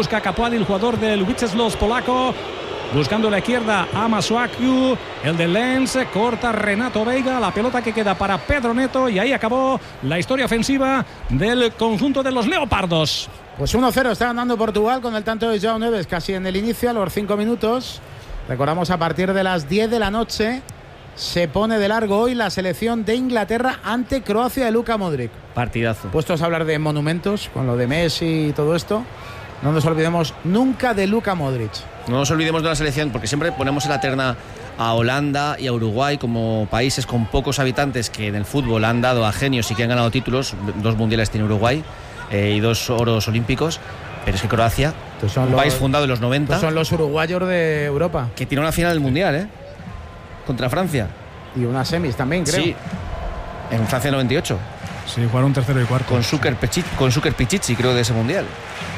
busca Capuadi, el jugador del Wisławskis polaco. Buscando la izquierda a Masuaku, el de Lens, corta Renato Veiga, la pelota que queda para Pedro Neto, y ahí acabó la historia ofensiva del conjunto de los leopardos. Pues 1-0 está ganando Portugal con el tanto de João Neves casi en el inicio, a los 5 minutos. Recordamos, a partir de las 10 de la noche se pone de largo hoy la selección de Inglaterra ante Croacia de Luka Modric. Partidazo. Puestos a hablar de monumentos, con lo de Messi y todo esto, no nos olvidemos nunca de Luka Modric. No nos olvidemos de la selección, porque siempre ponemos en la terna a Holanda y a Uruguay como países con pocos habitantes que en el fútbol han dado a genios y que han ganado títulos. 2 mundiales tiene Uruguay y 2 oros olímpicos. Pero es que Croacia, país fundado en los 90, son los uruguayos de Europa, que tiene una final del mundial, contra Francia. Y unas semis también, creo. Sí, en Francia 98. Sí, jugaron tercero y cuarto. Con Šuker Pichichi, creo, de ese mundial.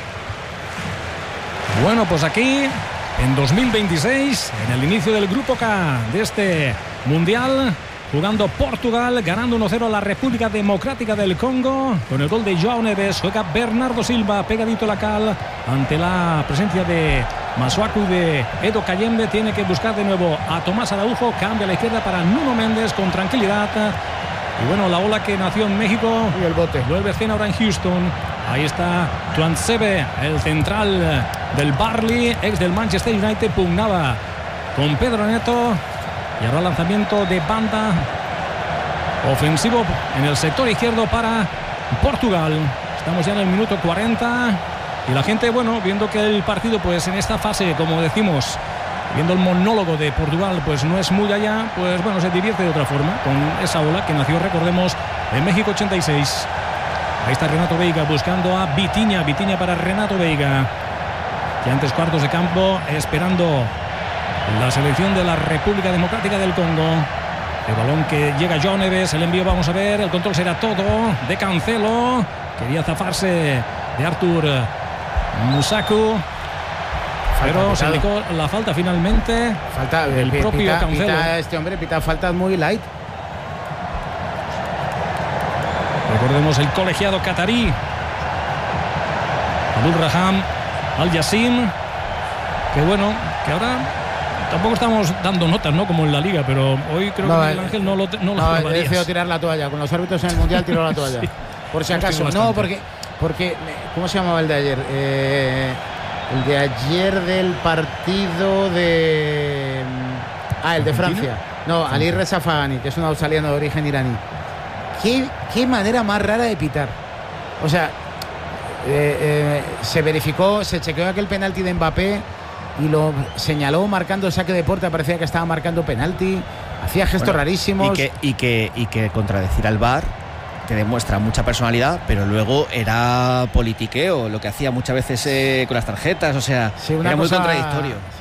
Bueno, pues aquí, en 2026, en el inicio del Grupo K de este Mundial, jugando Portugal, ganando 1-0 a la República Democrática del Congo, con el gol de João Neves. Juega Bernardo Silva, pegadito la cal, ante la presencia de Masuaku y de Edo Kayembe. Tiene que buscar de nuevo a Tomás Araujo, cambia a la izquierda para Nuno Méndez con tranquilidad. Y bueno, la ola que nació en México y el bote vuelve a escena ahora en Houston. Ahí está Tuanzebe, el central del Burnley, ex del Manchester United, pugnaba con Pedro Neto. Y ahora lanzamiento de banda ofensivo en el sector izquierdo para Portugal. Estamos ya en el minuto 40 y la gente, bueno, viendo que el partido, pues en esta fase, como decimos, viendo el monólogo de Portugal, pues no es muy allá, pues bueno, se divierte de otra forma con esa ola que nació, recordemos, en México 86. Ahí está Renato Veiga buscando a Vitinha para Renato Veiga, que antes cuartos de campo, esperando la selección de la República Democrática del Congo. El balón que llega João Neves, el envío, vamos a ver, el control será todo de Cancelo, quería zafarse de Artur Musaku, pero se indicó la falta finalmente. Falta el propio Cancelo. Este hombre pita faltas muy light. Recordemos el colegiado catarí Abdul Raham Al Yassim, que bueno, que ahora tampoco estamos dando notas, ¿no? Como en la Liga, pero hoy creo que Miguel Ángel no lo he decidido tirar la toalla. Con los árbitros en el Mundial tiró la toalla. Sí. Por si acaso. No, porque ¿cómo se llamaba el de ayer? El de ayer del partido de... el de Francia. No, Ali Reza Fahani, que es un australiano de origen iraní. ¿Qué manera más rara de pitar? O sea, se verificó, se chequeó aquel penalti de Mbappé y lo señaló marcando saque de puerta, parecía que estaba marcando penalti, hacía gestos rarísimos. Y que contradecir al VAR te demuestra mucha personalidad, pero luego era politiqueo, lo que hacía muchas veces con las tarjetas, o sea, sí, era muy contradictorio. Sí.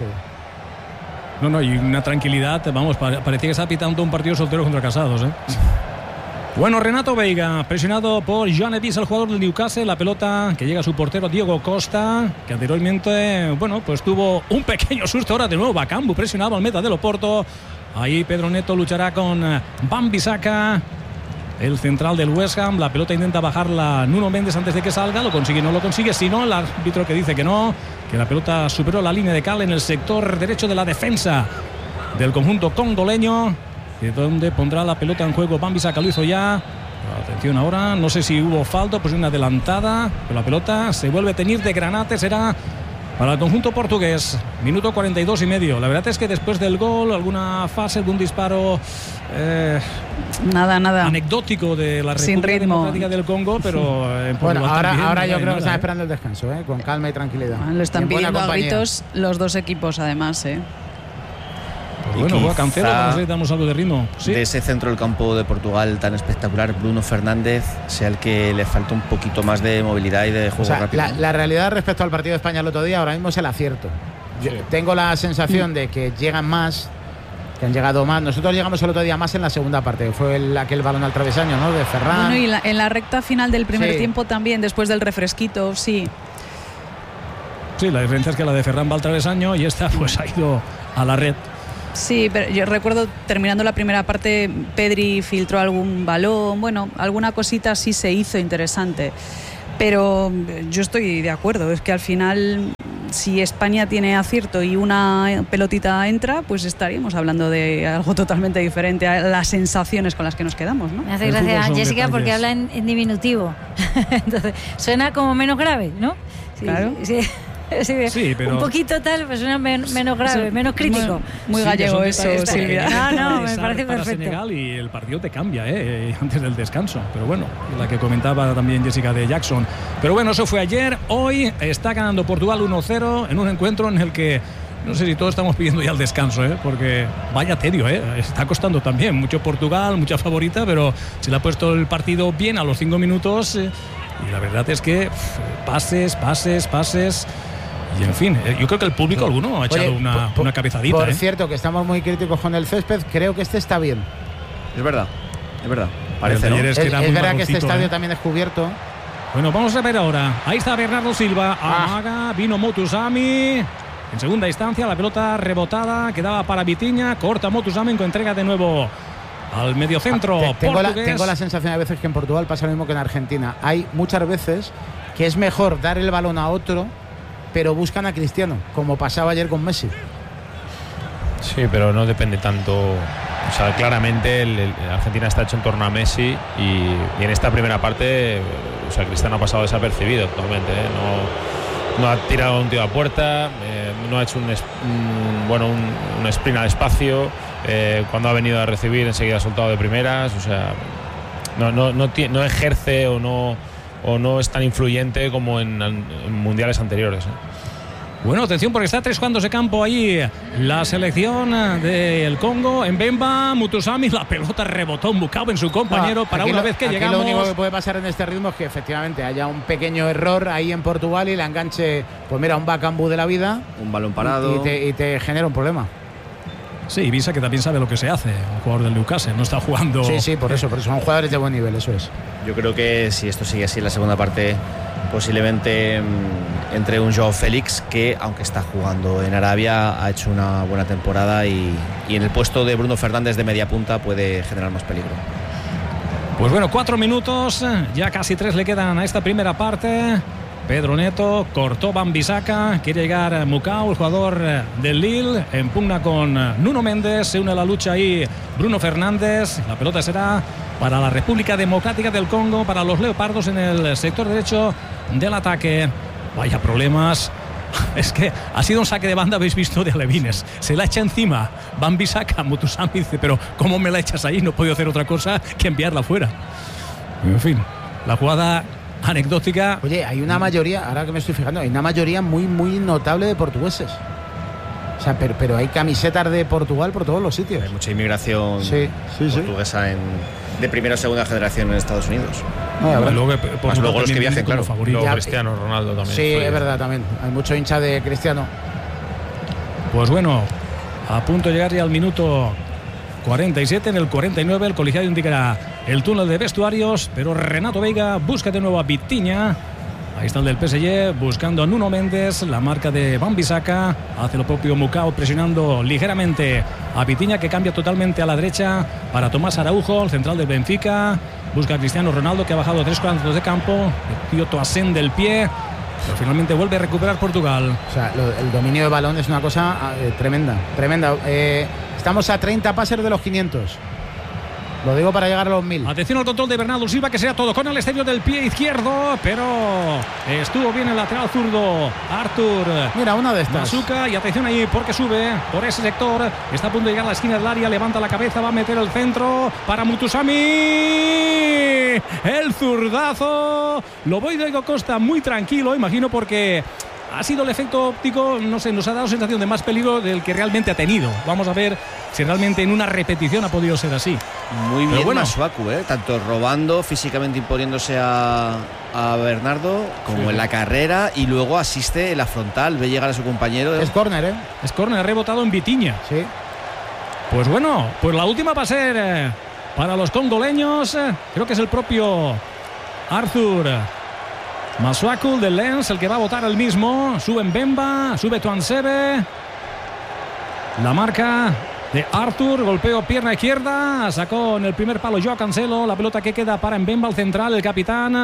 No, y una tranquilidad, vamos, parecía que estaba pitando un partido soltero contra casados, Bueno, Renato Veiga, presionado por João Neves, el jugador del Newcastle. La pelota que llega a su portero Diego Costa, que anteriormente, bueno, pues tuvo un pequeño susto. Ahora de nuevo Bakambu presionado al meta del Oporto. Ahí Pedro Neto luchará con Wan-Bissaka, el central del West Ham. La pelota intenta bajarla Nuno Méndez antes de que salga. Lo consigue, no lo consigue. Si no, el árbitro que dice que no, que la pelota superó la línea de cal en el sector derecho de la defensa del conjunto congoleño, de donde pondrá la pelota en juego Wan-Bissaka. Lo hizo ya. Atención ahora, no sé si hubo falta, pues una adelantada, pero la pelota se vuelve a teñir de granate. Será para el conjunto portugués. Minuto 42 y medio. La verdad es que después del gol, alguna fase, algún disparo nada anecdótico de la República Democrática del Congo, pero bueno, ahora yo creo que están esperando el descanso, con calma y tranquilidad. Lo están pidiendo a gritos los dos equipos, además, Pues bueno, juega Cancelo, no sé si damos algo de ritmo. ¿Sí? De ese centro del campo de Portugal tan espectacular, Bruno Fernández sea el que le falta un poquito más de movilidad y de juego rápido. La realidad respecto al partido de España el otro día, ahora mismo es el acierto. Yo tengo la sensación de que llegan más, que han llegado más. Nosotros llegamos el otro día más en la segunda parte, fue aquel balón al travesaño, ¿no? De Ferran. Bueno, y en la recta final del primer tiempo también, después del refresquito, sí. Sí, la diferencia es que la de Ferran va al travesaño y esta pues ha ido a la red. Sí, pero yo recuerdo terminando la primera parte, Pedri filtró algún balón, bueno, alguna cosita sí se hizo interesante. Pero yo estoy de acuerdo, es que al final si España tiene acierto y una pelotita entra, pues estaríamos hablando de algo totalmente diferente a las sensaciones con las que nos quedamos, ¿no? Me hace gracia Jessica porque habla en diminutivo. Entonces, suena como menos grave, ¿no? Sí, claro. Sí, pero un poquito tal, pues suena menos grave, menos crítico. Muy gallego eso, Silvia. No, me parece perfecto. Senegal y el partido te cambia antes del descanso. Pero bueno, la que comentaba también Jessica de Jackson. Pero bueno, eso fue ayer. Hoy está ganando Portugal 1-0 en un encuentro en el que no sé si todos estamos pidiendo ya el descanso, porque vaya tedio, está costando también. Mucho Portugal, mucha favorita, pero se le ha puesto el partido bien a los 5 minutos y la verdad es que pases. Y en fin, yo creo que el público alguno ha echado una cabezadita. Por cierto, que estamos muy críticos con el césped, creo que este está bien. Es verdad. Parece, ¿no? Es verdad que este estadio también es cubierto. Bueno, vamos a ver ahora. Ahí está Bernardo Silva, amaga, vino Motusami. En segunda instancia, la pelota rebotada, quedaba para Vitinha, corta Motusami, entrega de nuevo al mediocentro. Tengo la sensación a veces que en Portugal pasa lo mismo que en Argentina. Hay muchas veces que es mejor dar el balón a otro, pero buscan a Cristiano, como pasaba ayer con Messi. Sí, pero no depende tanto. O sea, claramente Argentina está hecho en torno a Messi y en esta primera parte, o sea, Cristiano ha pasado desapercibido totalmente. No ha tirado un tiro a puerta, no ha hecho un sprint al espacio. Cuando ha venido a recibir enseguida ha soltado de primeras. O sea, no ejerce o no es tan influyente como en mundiales anteriores. Bueno, atención porque está a 3 cuartos de campo ahí la selección del Congo. En Bemba, Motusami, la pelota rebotó un Bucao en su compañero para una vez que llegamos. Lo único que puede pasar en este ritmo es que efectivamente haya un pequeño error ahí en Portugal y la enganche, pues mira, un Bakambu de la vida. Un balón parado. Y te genera un problema. Sí, Ibiza que también sabe lo que se hace, un jugador del Newcastle, no está jugando. Sí, por eso son jugadores de buen nivel, eso es. Yo creo que si esto sigue así en la segunda parte, posiblemente entre un Joao Félix que, aunque está jugando en Arabia, ha hecho una buena temporada y en el puesto de Bruno Fernández de media punta puede generar más peligro. Pues bueno, 4 minutos, ya casi 3 le quedan a esta primera parte. Pedro Neto, cortó Wan-Bissaka, quiere llegar Mukau, el jugador del Lille, en pugna con Nuno Méndez, se une a la lucha ahí Bruno Fernández, la pelota será para la República Democrática del Congo, para los leopardos en el sector derecho del ataque. Vaya problemas, es que ha sido un saque de banda, habéis visto, de Alevines, se la echa encima Wan-Bissaka, Motusami dice, pero ¿cómo me la echas ahí? No he podido hacer otra cosa que enviarla fuera. En fin, la jugada anecdótica. Oye, hay una mayoría, ahora que me estoy fijando, hay una mayoría muy, muy notable de portugueses. O sea, pero hay camisetas de Portugal por todos los sitios. Hay mucha inmigración portuguesa de primera o segunda generación en Estados Unidos. Luego los que viajen, claro. Luego Cristiano Ronaldo también. Sí, es verdad, también. Hay mucho hincha de Cristiano. Pues bueno, a punto de llegar ya al minuto 47, en el 49 el colegiado indicará el túnel de vestuarios, pero Renato Veiga busca de nuevo a Vitinha. Ahí está el del PSG buscando a Nuno Méndez, la marca de Wan-Bissaka, hace lo propio Mukau presionando ligeramente a Vitinha, que cambia totalmente a la derecha para Tomás Araujo, el central del Benfica, busca a Cristiano Ronaldo, que ha bajado 3 cuartos de campo, Kyoto Asen del pie, pero finalmente vuelve a recuperar Portugal. O sea, el dominio de balón es una cosa tremenda. Estamos a 30 pases de los 500. Lo digo para llegar a los 1000. Atención al control de Bernardo Silva, que sea todo con el exterior del pie izquierdo, pero estuvo bien el lateral zurdo Artur. Mira, una de estas. Masuka, y atención ahí porque sube por ese sector. Está a punto de llegar a la esquina del área, levanta la cabeza, va a meter el centro para Motusami. El zurdazo. Lo voy de Costa muy tranquilo, imagino, porque ha sido el efecto óptico, no sé, nos ha dado sensación de más peligro del que realmente ha tenido. Vamos a ver si realmente en una repetición ha podido ser así. Muy bien, Masuaku, tanto robando, físicamente imponiéndose a Bernardo, como en la carrera, y luego asiste en la frontal, ve llegar a su compañero. Es córner, Es córner, ha rebotado en Vitinha. Sí. Pues bueno, pues la última va a ser para los congoleños. Creo que es el propio Arthur Masuaku del Lens el que va a votar el mismo. Sube Mbemba, sube Tuanzebe. La marca de Arthur, golpeo pierna izquierda, sacó en el primer palo Joao Cancelo, la pelota que queda para Mbemba, el central, el capitán.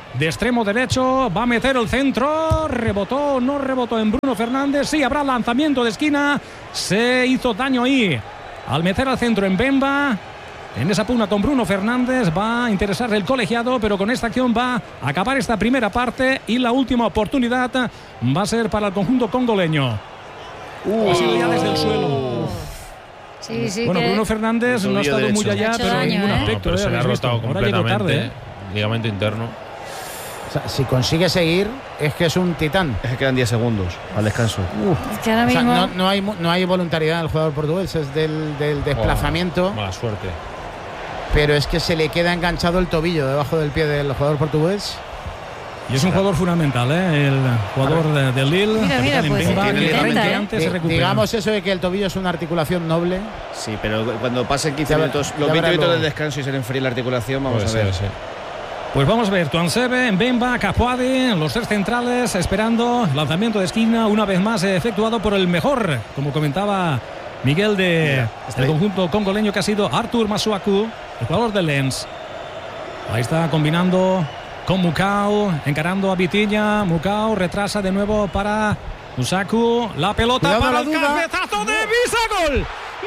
de extremo derecho, va a meter el centro, rebotó, no rebotó en Bruno Fernández, sí, habrá lanzamiento de esquina, se hizo daño ahí al meter al centro en Bemba. En esa pugna con Bruno Fernández va a interesarse el colegiado, pero con esta acción va a acabar esta primera parte y la última oportunidad va a ser para el conjunto congoleño. Ha sido ya desde el suelo. Sí, bueno, Bruno Fernández no ha estado derecho. muy allá, pero en ningún aspecto. Pero se le ha rotado ahora llegó completamente, tarde. ligamento interno. O sea, si consigue seguir, es que es un titán. Es que quedan 10 segundos al descanso. Es que ahora O sea, mismo... no hay voluntariedad del jugador portugués, es del desplazamiento. Mala suerte. Pero es que se le queda enganchado el tobillo debajo del pie del jugador portugués. Y es un jugador fundamental, el jugador del Lille. Mira, pues Digamos eso de que el tobillo es una articulación noble. Sí, pero cuando pasen 15 minutos, los 20 minutos del descanso y se le enfríe la articulación, vamos a ver. Sí. Pues vamos a ver, Tuanzebe, Mbemba, Capuadi, los tres centrales esperando Lanzamiento de esquina, una vez más efectuado por el mejor, como comentaba Miguel, del conjunto congoleño, que ha sido Arthur Masuaku, el jugador del Lens. Ahí está combinando con Mukau, encarando a Vitinha. Mukau retrasa de nuevo para Musaku. La pelota. Cuidado, para el cabezazo de Visa. ¡Gol!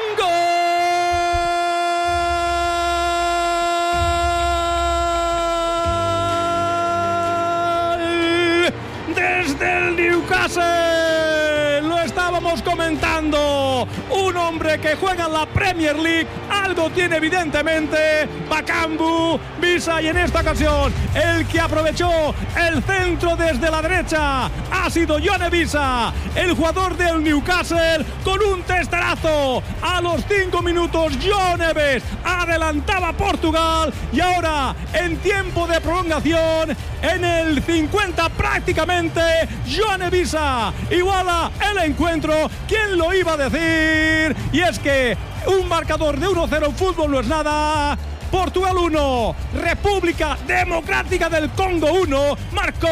¡Gol! Desde el Newcastle. Lo estábamos comentando. Un hombre que juega en la Premier League. Algo tiene evidentemente Bakambu, Visa, y en esta ocasión el que aprovechó el centro desde la derecha ha sido Yone Visa, el jugador del Newcastle, con un testarazo. A los 5 minutos João Neves adelantaba a Portugal, y ahora en tiempo de prolongación, en el 50 prácticamente, Yone Visa iguala el encuentro. ¿Quién lo iba a decir? Y es que un marcador de 1-0 en fútbol no es nada. Portugal 1, República Democrática del Congo 1, marcó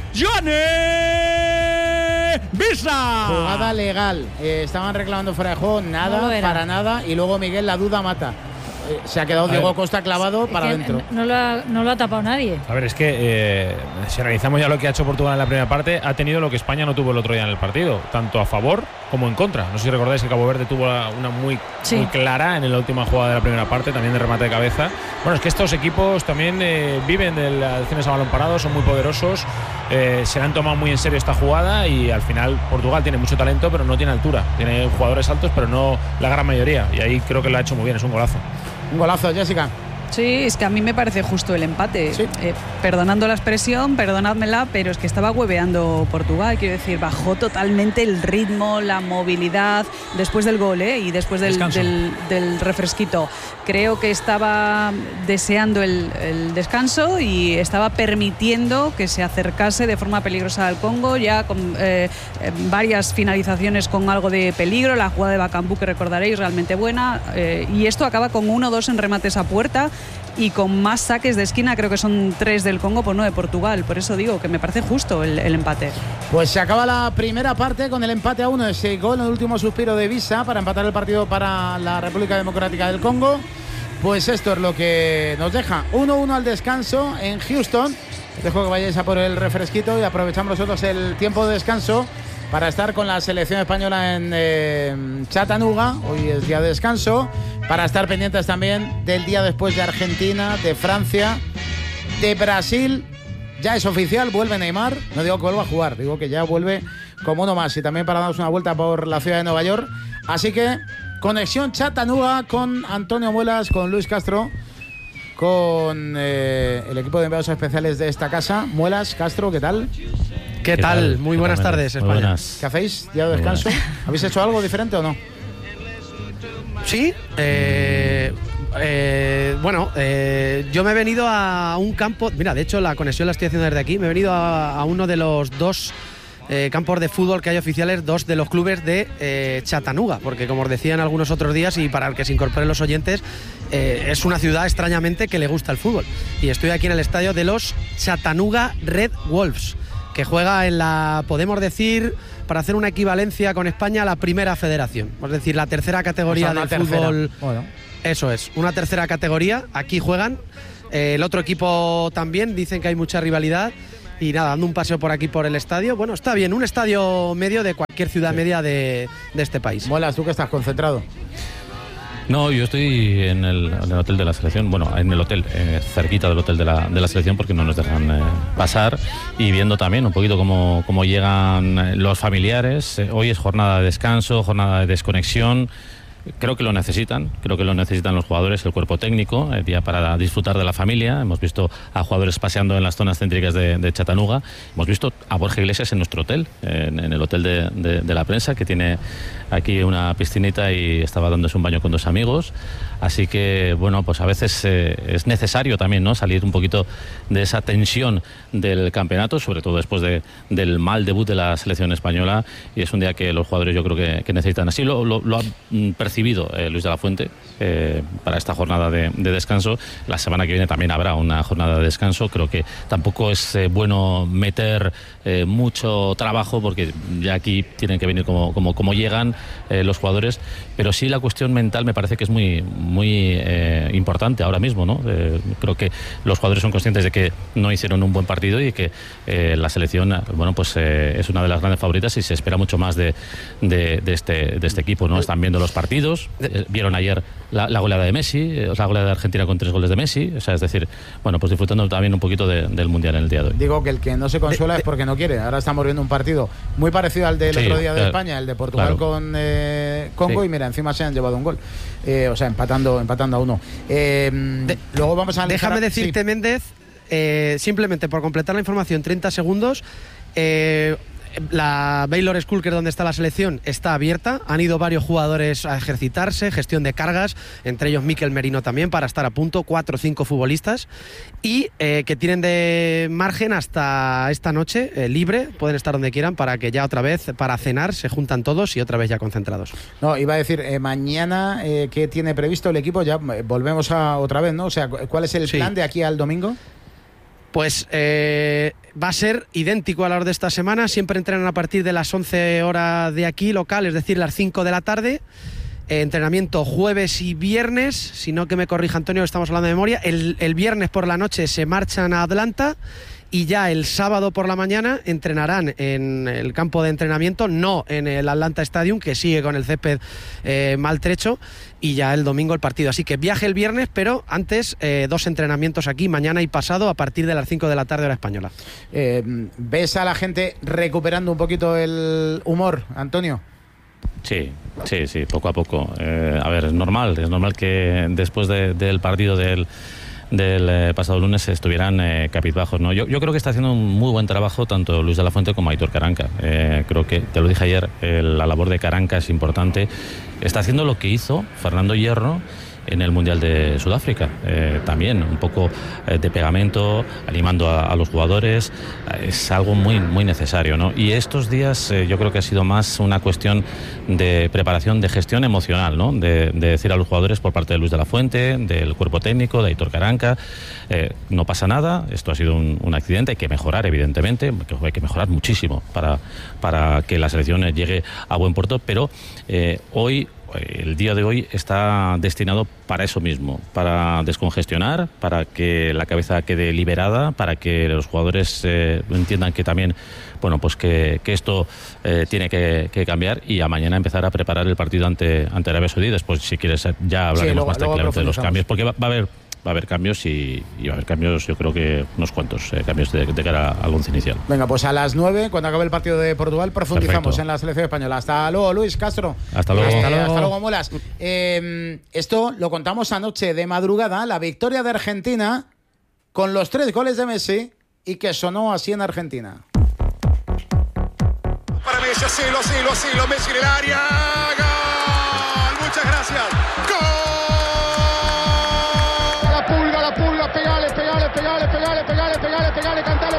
Yone Visa. Jugada legal. Estaban reclamando fuera de juego, nada, no para nada. Y luego Miguel, la duda mata. Se ha quedado Diego Costa clavado para adentro. No lo ha tapado nadie. A ver, es que si analizamos ya lo que ha hecho Portugal en la primera parte, ha tenido lo que España no tuvo el otro día en el partido, tanto a favor como en contra. No sé si recordáis que Cabo Verde tuvo una muy clara en la última jugada de la primera parte, también de remate de cabeza. Bueno, es que estos equipos también viven de las acciones a balón parado, son muy poderosos, se han tomado muy en serio esta jugada, y al final Portugal tiene mucho talento, pero no tiene altura. Tiene jugadores altos, pero no la gran mayoría, y ahí creo que lo ha hecho muy bien, es un golazo. Un golazo, Jessica. Sí, es que a mí me parece justo el empate. Sí. Perdonando la expresión, perdonádmela, pero es que estaba hueveando Portugal. Quiero decir, bajó totalmente el ritmo, la movilidad después del gol, y después del refresquito. Creo que estaba deseando el descanso y estaba permitiendo que se acercase de forma peligrosa al Congo, ya con varias finalizaciones con algo de peligro. La jugada de Bakambu, que recordaréis, realmente buena. Y esto acaba con 1-2 en remates a puerta, y con más saques de esquina. Creo que son 3 del Congo por 9 de Portugal. Por eso digo que me parece justo el empate. Pues se acaba la primera parte con el empate a 1. Ese gol en el último suspiro de Visa para empatar el partido para la República Democrática del Congo. Pues esto es lo que nos deja 1-1 al descanso en Houston. Os dejo que vayáis a por el refresquito y aprovechamos nosotros el tiempo de descanso para estar con la selección española en Chattanooga. Hoy es día de descanso, para estar pendientes también del día después de Argentina, de Francia, de Brasil. Ya es oficial, vuelve Neymar. No digo que vuelva a jugar, digo que ya vuelve como uno más, y también para darnos una vuelta por la ciudad de Nueva York. Así que conexión Chattanooga con Antonio Muelas, con Luis Castro, con el equipo de enviados especiales de esta casa. Muelas, Castro, ¿qué tal? ¿Qué tal? Muy buenas tardes, España. Buenas. ¿Qué hacéis? ¿Día de descanso? ¿Habéis hecho algo diferente o no? Sí. Bueno, yo me he venido a un campo. Mira, de hecho, la conexión la estoy haciendo desde aquí. Me he venido a uno de los 2 campos de fútbol que hay oficiales, 2 de los clubes de Chattanooga, porque como os decía en algunos otros días, y para el que se incorporen los oyentes, es una ciudad extrañamente que le gusta el fútbol. Y estoy aquí en el estadio de los Chattanooga Red Wolves, que juega en la, podemos decir, para hacer una equivalencia con España, la primera federación, es decir, la tercera categoría del fútbol. Bueno. Eso es, una tercera categoría. Aquí juegan El otro equipo también, dicen que hay mucha rivalidad. Y nada, dando un paseo por aquí por el estadio. Bueno, está bien, un estadio medio de cualquier ciudad media de este país. Molas, ¿tú que estás concentrado? No, yo estoy en el hotel de la selección, bueno, en el hotel, cerquita del hotel de la selección, porque no nos dejan pasar, y viendo también un poquito cómo llegan los familiares. Hoy es jornada de descanso, jornada de desconexión. Creo que lo necesitan los jugadores, el cuerpo técnico, el día para disfrutar de la familia. Hemos visto a jugadores paseando en las zonas céntricas de Chattanooga. Hemos visto a Borja Iglesias en nuestro hotel, en el hotel de la prensa, que tiene aquí una piscinita y estaba dándose un baño con 2 amigos. Así que, bueno, pues a veces es necesario también, ¿no?, salir un poquito de esa tensión del campeonato, sobre todo después del mal debut de la selección española, y es un día que los jugadores yo creo que necesitan. Así lo ha percibido Luis de la Fuente para esta jornada de descanso. La semana que viene también habrá una jornada de descanso. Creo que tampoco es bueno meter mucho trabajo, porque ya aquí tienen que venir como llegan los jugadores, pero sí la cuestión mental me parece que es muy importante ahora mismo, ¿no? Creo que los jugadores son conscientes de que no hicieron un buen partido y que la selección, bueno, pues es una de las grandes favoritas y se espera mucho más de este equipo, ¿no? Están viendo los partidos, vieron ayer la goleada de Messi, la goleada de Argentina con 3 goles de Messi, o sea, es decir, bueno, pues disfrutando también un poquito del Mundial en el día de hoy. Digo que el que no se consuela es porque no quiere. Ahora estamos viendo un partido muy parecido al del otro día de España, el de Portugal con Congo, y mira, encima se han llevado un gol. O sea, empatando a 1. Luego vamos a... Déjame decirte, Méndez, simplemente por completar la información, 30 segundos. La Baylor School, que es donde está la selección, está abierta. Han ido varios jugadores a ejercitarse, gestión de cargas, entre ellos Mikel Merino también, para estar a punto, 4 o 5 futbolistas, y que tienen de margen hasta esta noche libre, pueden estar donde quieran, para que ya otra vez, para cenar, se juntan todos y otra vez ya concentrados. No, iba a decir, mañana, ¿qué tiene previsto el equipo? Ya volvemos a otra vez, ¿no? O sea, ¿cuál es el plan de aquí al domingo? Pues va a ser idéntico a la hora de esta semana. Siempre entrenan a partir de las 11 horas de aquí, local, es decir, las 5 de la tarde. Entrenamiento jueves y viernes, si no que me corrija Antonio, estamos hablando de memoria. El viernes por la noche se marchan a Atlanta y ya el sábado por la mañana entrenarán en el campo de entrenamiento, no en el Atlanta Stadium, que sigue con el césped maltrecho, y ya el domingo el partido. Así que viaje el viernes, pero antes 2 entrenamientos aquí, mañana y pasado, a partir de las 5 de la tarde hora española. ¿Ves a la gente recuperando un poquito el humor, Antonio? Sí, poco a poco. A ver, es normal que después del partido del pasado lunes estuvieran cabizbajos, ¿no? Yo creo que está haciendo un muy buen trabajo tanto Luis de la Fuente como Aitor Karanka. Creo que, te lo dije ayer, la labor de Karanka es importante. Está haciendo lo que hizo Fernando Hierro en el Mundial de Sudáfrica, también un poco de pegamento, animando a los jugadores. Es algo muy, muy necesario, ¿no? Y estos días yo creo que ha sido más una cuestión de preparación, de gestión emocional, ¿no? De decir a los jugadores por parte de Luis de la Fuente, del cuerpo técnico, de Aitor Karanka, no pasa nada, esto ha sido un accidente, hay que mejorar, evidentemente, hay que mejorar muchísimo para que la selección llegue a buen puerto, pero el día de hoy está destinado para eso mismo, para descongestionar, para que la cabeza quede liberada, para que los jugadores entiendan que también, bueno, pues que esto tiene que cambiar, y a mañana empezar a preparar el partido ante Arabia Saudí. Después, si quieres, ya hablaremos más tranquilamente de los cambios, porque va a haber cambios y va a haber cambios, yo creo que unos cuantos cambios de cara al once inicial. Venga, pues a las 9, cuando acabe el partido de Portugal, profundizamos en la selección española. Hasta luego, Luis Castro. Hasta luego. Hasta luego, Molas. Esto lo contamos anoche de madrugada, la victoria de Argentina con los 3 goles de Messi, y que sonó así en Argentina. Para Messi, asilo, Messi en el área. ¡Gol! Muchas gracias. ¡Gol! Pegale, cantalo.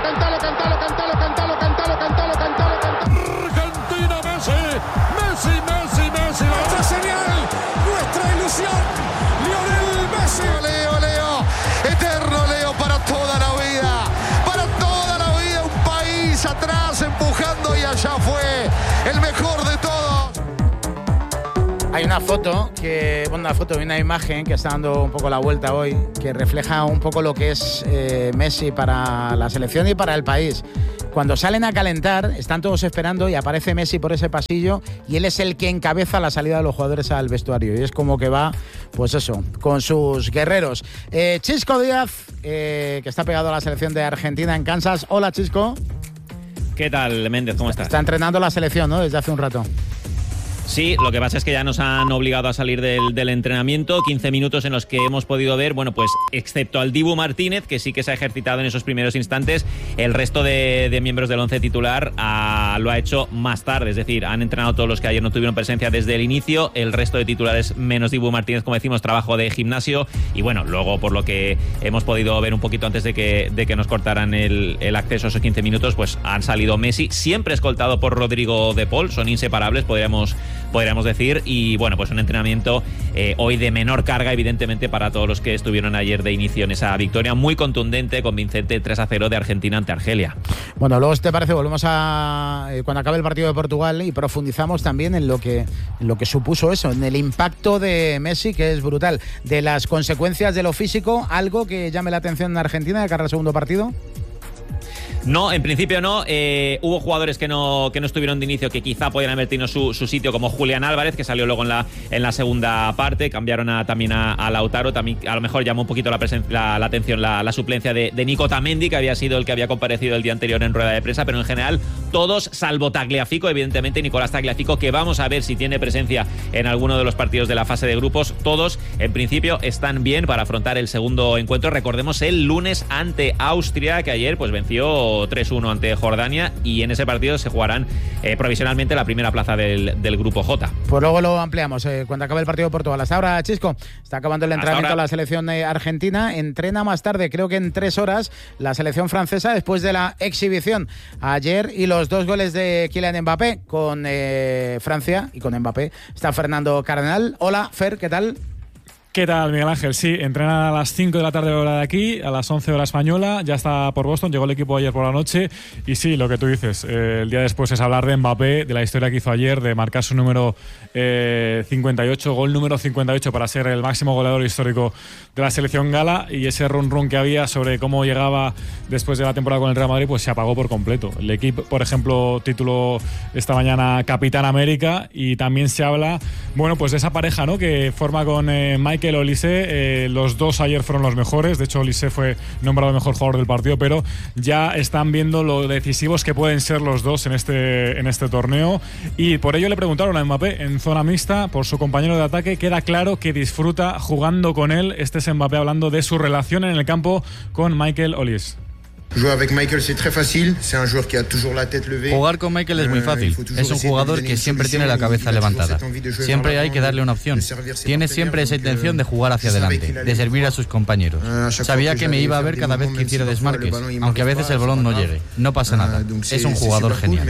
Argentina, Messi. Nuestra señal, nuestra ilusión. Lionel Messi. Leo, eterno Leo para toda la vida, un país atrás empujando, y allá fue el mejor de todos. Hay una foto, una imagen que está dando un poco la vuelta hoy, que refleja un poco lo que es Messi para la selección y para el país. Cuando salen a calentar, están todos esperando y aparece Messi por ese pasillo y él es el que encabeza la salida de los jugadores al vestuario. Y es como que va, pues eso, con sus guerreros. Chisco Díaz, que está pegado a la selección de Argentina en Kansas. Hola, Chisco. ¿Qué tal, Méndez? ¿Cómo estás? Está entrenando la selección, ¿no? Desde hace un rato. Sí, lo que pasa es que ya nos han obligado a salir del entrenamiento, 15 minutos en los que hemos podido ver, bueno, pues excepto al Dibu Martínez, que sí que se ha ejercitado en esos primeros instantes, el resto de miembros del once titular lo ha hecho más tarde, es decir, han entrenado todos los que ayer no tuvieron presencia desde el inicio, el resto de titulares menos Dibu Martínez, como decimos, trabajo de gimnasio, y bueno, luego por lo que hemos podido ver un poquito antes de que nos cortaran el acceso a esos 15 minutos, pues han salido Messi, siempre escoltado por Rodrigo de Paul, son inseparables, podríamos decir, y bueno, pues un entrenamiento hoy de menor carga, evidentemente, para todos los que estuvieron ayer de inicio en esa victoria muy contundente, convincente, 3-0 de Argentina ante Argelia. Bueno, luego, si te parece, volvemos a cuando acabe el partido de Portugal y profundizamos también en lo que supuso eso, en el impacto de Messi, que es brutal, de las consecuencias de lo físico, algo que llame la atención en Argentina de cara al segundo partido. No, en principio no. Hubo jugadores que no estuvieron de inicio, que quizá podían haber tenido su sitio, como Julián Álvarez, que salió luego en la segunda parte. Cambiaron también a Lautaro. También a lo mejor llamó un poquito la atención la suplencia de Nico Otamendi, que había sido el que había comparecido el día anterior en rueda de prensa. Pero en general, todos, salvo Tagliafico, evidentemente, Nicolás Tagliafico, que vamos a ver si tiene presencia en alguno de los partidos de la fase de grupos. Todos, en principio, están bien para afrontar el segundo encuentro. Recordemos el lunes ante Austria, que ayer pues venció 3-1 ante Jordania, y en ese partido se jugarán provisionalmente la primera plaza del grupo J. Pues luego lo ampliamos cuando acabe el partido de Portugal. Hasta ahora, Chisco, está acabando el entrenamiento de la selección argentina. Entrena más tarde, creo que en 3 horas, la selección francesa, después de la exhibición ayer y los 2 goles de Kylian Mbappé con Francia, y con Mbappé está Fernando Cardenal. Hola, Fer, ¿qué tal? ¿Qué tal, Miguel Ángel? Sí, entrenan a las 5 de la tarde hora de aquí, a las 11 hora española, ya está por Boston, llegó el equipo ayer por la noche, y sí, lo que tú dices, el día después es hablar de Mbappé, de la historia que hizo ayer, de marcar su número 58, gol número 58 para ser el máximo goleador histórico de la selección gala, y ese run que había sobre cómo llegaba después de la temporada con el Real Madrid, pues se apagó por completo. El equipo, por ejemplo, tituló esta mañana Capitán América, y también se habla, bueno, pues de esa pareja, ¿no?, que forma con Michael Olise. Los dos ayer fueron los mejores, de hecho Olise fue nombrado mejor jugador del partido, pero ya están viendo lo decisivos que pueden ser los dos en este torneo, y por ello le preguntaron a Mbappé en zona mixta por su compañero de ataque. Queda claro que disfruta jugando con él. Este es Mbappé hablando de su relación en el campo con Michael Olise. Jugar con Michael es muy fácil. Es un jugador que siempre tiene la cabeza levantada. Siempre hay que darle una opción. Tiene siempre esa intención de jugar hacia adelante, de servir a sus compañeros. Sabía que me iba a ver cada vez que hiciera desmarques, aunque a veces el balón no llegue. No pasa nada. Es un jugador genial.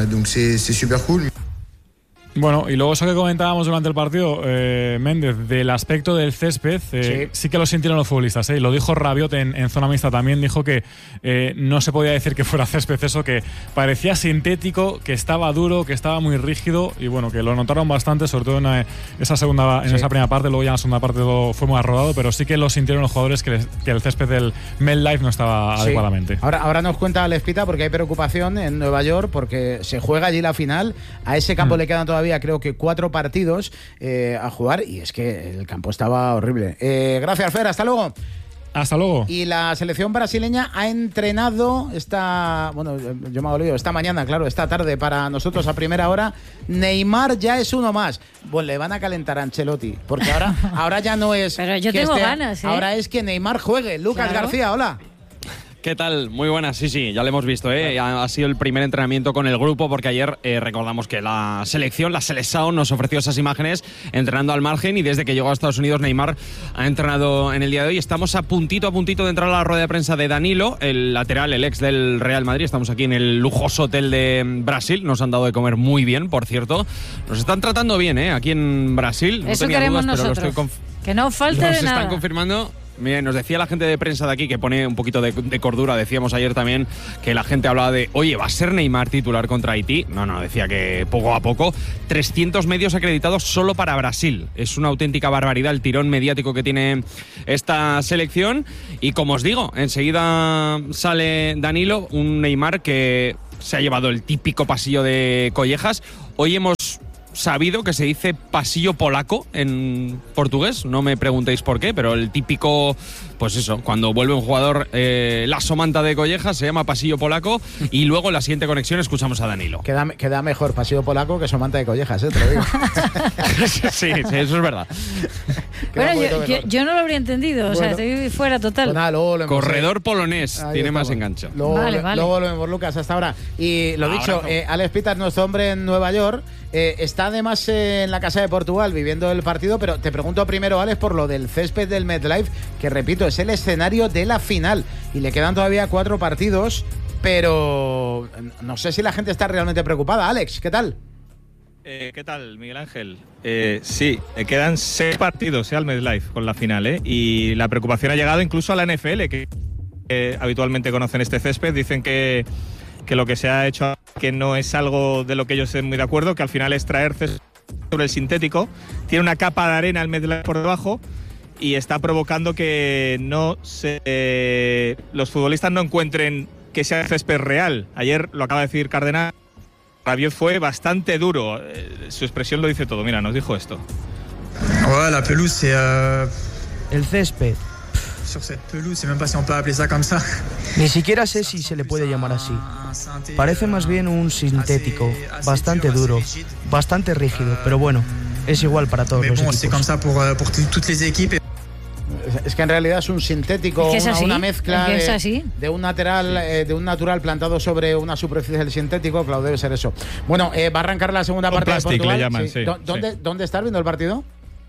Bueno, y luego eso que comentábamos durante el partido, Méndez, del aspecto del césped, sí que lo sintieron los futbolistas, lo dijo Rabiot en zona mixta también, dijo que no se podía decir que fuera césped eso, que parecía sintético, que estaba duro, que estaba muy rígido, y bueno, que lo notaron bastante, sobre todo en esa primera parte. Luego ya en la segunda parte todo fue más rodado, pero sí que lo sintieron los jugadores que el césped del MetLife no estaba adecuadamente. Ahora nos cuenta Lespita, porque hay preocupación en Nueva York, porque se juega allí la final, a ese campo le quedan todavía creo que 4 partidos a jugar, y es que el campo estaba horrible. Gracias, Fer, hasta luego. Hasta luego. Y la selección brasileña ha entrenado esta mañana, claro, esta tarde para nosotros a primera hora. Neymar ya es uno más. Bueno, le van a calentar a Ancelotti, porque ahora ya no es. Pero yo tengo ganas, Ahora es que Neymar juegue. Lucas García, hola. ¿Qué tal? Muy buenas, sí, ya lo hemos visto, Ha sido el primer entrenamiento con el grupo, porque ayer recordamos que la Seleção nos ofreció esas imágenes entrenando al margen, y desde que llegó a Estados Unidos Neymar ha entrenado en el día de hoy. Estamos a puntito de entrar a la rueda de prensa de Danilo, el lateral, el ex del Real Madrid. Estamos aquí en el lujoso hotel de Brasil, nos han dado de comer muy bien, por cierto. Nos están tratando bien, aquí en Brasil. Eso no tenía queremos dudas, nosotros, que no falte de nada. Nos están confirmando Miren, nos decía la gente de prensa de aquí, que pone un poquito de cordura, decíamos ayer también que la gente hablaba de, oye, ¿va a ser Neymar titular contra Haití? No, decía que poco a poco. 300 medios acreditados solo para Brasil. Es una auténtica barbaridad el tirón mediático que tiene esta selección. Y como os digo, enseguida sale Danilo, un Neymar que se ha llevado el típico pasillo de collejas. Hoy hemos sabido que se dice pasillo polaco en portugués, no me preguntéis por qué, pero el típico, pues eso, cuando vuelve un jugador la somanta de collejas se llama pasillo polaco. Y luego en la siguiente conexión escuchamos a Danilo. Queda mejor pasillo polaco que somanta de collejas, te lo digo. sí, eso es verdad. Bueno, yo no lo habría entendido, o sea, estoy fuera total. Pues corredor polonés, tiene más enganche. Luego volvemos, Lucas, hasta ahora. Y lo dicho, Alex Pitas, nuestro hombre en Nueva York, está además en la casa de Portugal viviendo el partido, pero te pregunto primero, Alex, por lo del césped del MetLife, que repito, es el escenario de la final y le quedan todavía 4 partidos, pero no sé si la gente está realmente preocupada. Alex, ¿qué tal? ¿Qué tal, Miguel Ángel? Sí, quedan 6 partidos al MetLife con la final, y la preocupación ha llegado incluso a la NFL, que habitualmente conocen este césped. Dicen que lo que se ha hecho, que no es algo de lo que ellos estén muy de acuerdo, que al final es traer césped sobre el sintético. Tiene una capa de arena el MetLife por debajo y está provocando que los futbolistas no encuentren que sea césped real. Ayer lo acaba de decir Cardenal, Rabiot fue bastante duro. Su expresión lo dice todo. Mira, nos dijo esto. La pelouse, el césped. Ni siquiera sé si se le puede llamar así. Parece más bien un sintético, bastante duro, bastante rígido, pero bueno, es igual para todos los equipos. Es que en realidad es un sintético, una mezcla de un natural plantado sobre una superficie del sintético. Claro, debe ser eso. Bueno, va a arrancar la segunda parte de Portugal. Le llaman, sí. ¿Dónde estás viendo el partido?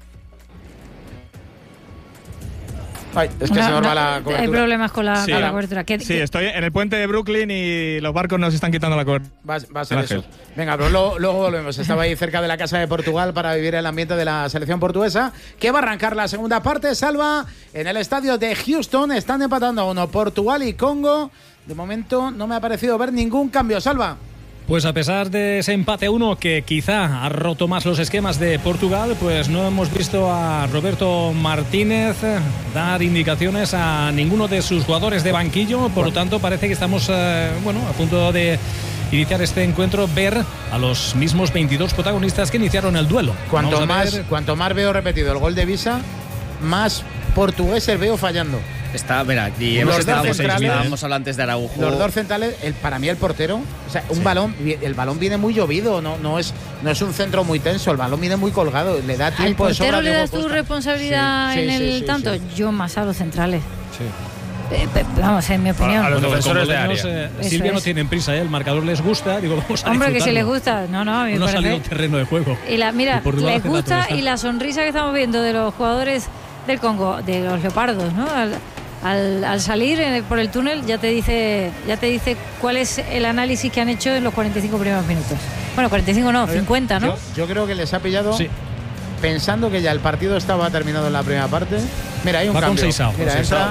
Ay, es que se nos va la cobertura. Hay problemas con la cobertura. Estoy en el puente de Brooklyn y los barcos nos están quitando la cobertura. Va a ser eso. Venga, pero luego volvemos. Estaba ahí cerca de la casa de Portugal para vivir el ambiente de la selección portuguesa, que va a arrancar la segunda parte. Salva, en el estadio de Houston están empatando a 1 Portugal y Congo. De momento no me ha parecido ver ningún cambio. Salva. Pues a pesar de ese empate 1 que quizá ha roto más los esquemas de Portugal, pues no hemos visto a Roberto Martínez dar indicaciones a ninguno de sus jugadores de banquillo. Por lo tanto, parece que estamos a punto de iniciar este encuentro, ver a los mismos 22 protagonistas que iniciaron el duelo. Cuanto más veo repetido el gol de Visa, más portugueses veo fallando. Estábamos hablando antes de Araujo. Los dos centrales, para mí el portero, o sea, el balón viene muy llovido, no es un centro muy tenso, el balón viene muy colgado, le da tiempo de sobra. ¿Al portero le das tu responsabilidad en el tanto? Sí. Yo más a los centrales. Sí. Vamos, en mi opinión. A los defensores de área. Silvia no tienen prisa, el marcador les gusta, vamos a Hombre, que si les gusta, no, a mí me parece. Un terreno de juego. Y les gusta, y la sonrisa que estamos viendo de los jugadores del Congo, de los leopardos, ¿no? Al salir por el túnel ya te dice cuál es el análisis que han hecho en los 45 primeros minutos. Bueno, 45 no, 50, ¿no? Yo creo que les ha pillado pensando que ya el partido estaba terminado en la primera parte. Mira, hay un cambio. Con Seixao. Mira, entra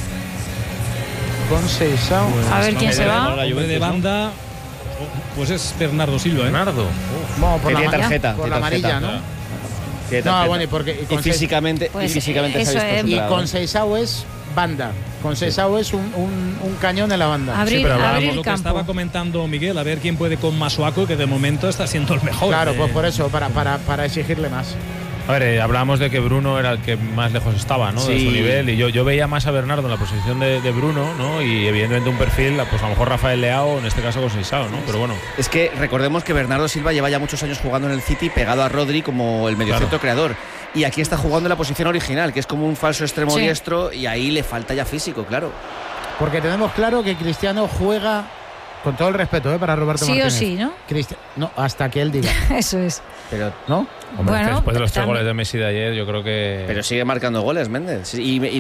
con Seixao. Pues a ver quién se va. La lluvia de banda, pues es Bernardo Silva. Bernardo. Vamos, por la tarjeta. Por la amarilla, ¿no? No, bueno, y físicamente se ha visto. Y con Seixao es banda. Con Seixao es un cañón en la banda. Abrir lo que estaba comentando Miguel, a ver quién puede con Masuaku, que de momento está siendo el mejor. Claro, pues por eso, para exigirle más. A ver, hablábamos de que Bruno era el que más lejos estaba, ¿no? De su nivel, y yo veía más a Bernardo en la posición de Bruno, ¿no? Y evidentemente un perfil, pues a lo mejor Rafael Leao, en este caso con Seixao, ¿no? Pero bueno. Es que recordemos que Bernardo Silva lleva ya muchos años jugando en el City, pegado a Rodri como el mediocentro creador. Y aquí está jugando en la posición original, que es como un falso extremo diestro, y ahí le falta ya físico, claro. Porque tenemos claro que Cristiano juega Con todo el respeto, para Roberto Martínez. Sí o sí, ¿no? No, hasta que él diga. Eso es. Pero, ¿no? Hombre, bueno, después de los 3 goles de Messi de ayer, yo creo que... Pero sigue marcando goles, Méndez.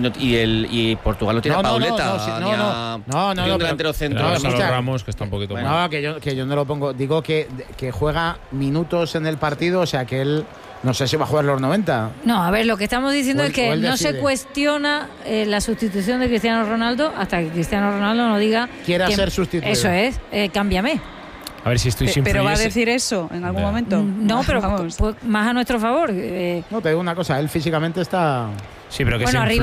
Y Portugal no tiene a Pauleta. No, delantero centro. Ramos, que está un poquito mal. Que yo no lo pongo. Digo que juega minutos en el partido, o sea que él... No sé si va a jugar los 90. No, a ver, lo que estamos diciendo es que no se cuestiona la sustitución de Cristiano Ronaldo hasta que Cristiano Ronaldo no diga... Quiera ser sustituido. Eso es, cámbiame. A ver si estoy sin ¿Pero va a decir eso en algún momento? No, pero pues, más a nuestro favor. No, te digo una cosa, él físicamente está... Sí, pero que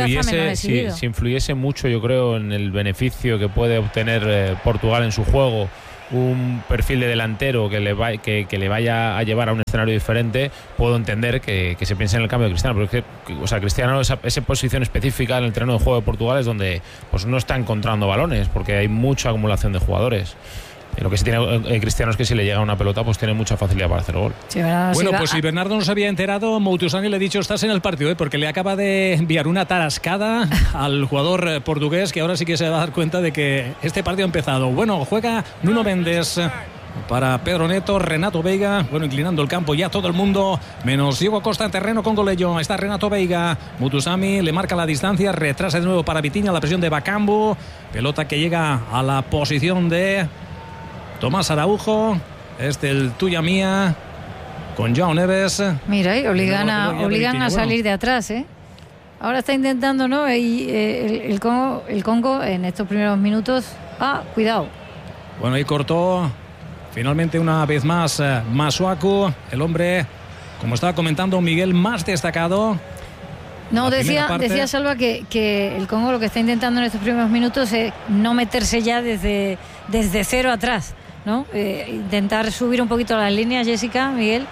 si influyese mucho, yo creo, en el beneficio que puede obtener Portugal en su juego, un perfil de delantero que le vaya a llevar a un escenario diferente, puedo entender que se piense en el cambio de Cristiano, pero es que, Cristiano, esa posición específica en el terreno de juego de Portugal es donde pues no está encontrando balones, porque hay mucha acumulación de jugadores. Lo que sí tiene Cristiano es que si le llega una pelota, pues tiene mucha facilidad para hacer gol. Sí, bueno, pues si Bernardo no se había enterado, Moutoussani le ha dicho: estás en el partido, porque le acaba de enviar una tarascada al jugador portugués, que ahora sí que se va a dar cuenta de que este partido ha empezado. Bueno, juega Nuno Méndez para Pedro Neto, Renato Veiga, inclinando el campo ya todo el mundo, menos Diego Costa en terreno con Goleño. Está Renato Veiga, Moutoussani le marca la distancia, retrasa de nuevo para Vitinha, la presión de Bakambu, pelota que llega a la posición de Tomás Araujo, el tuya mía con Joao Neves. Mira, obligan a salir de atrás, Ahora está intentando, ¿no? El Congo en estos primeros minutos. Cuidado. Bueno, ahí cortó finalmente una vez más Masuaku, el hombre, como estaba comentando Miguel, más destacado. No, decía Salva que el Congo lo que está intentando en estos primeros minutos es no meterse ya desde cero atrás, ¿no? Intentar subir un poquito las líneas, Jessica, Miguel,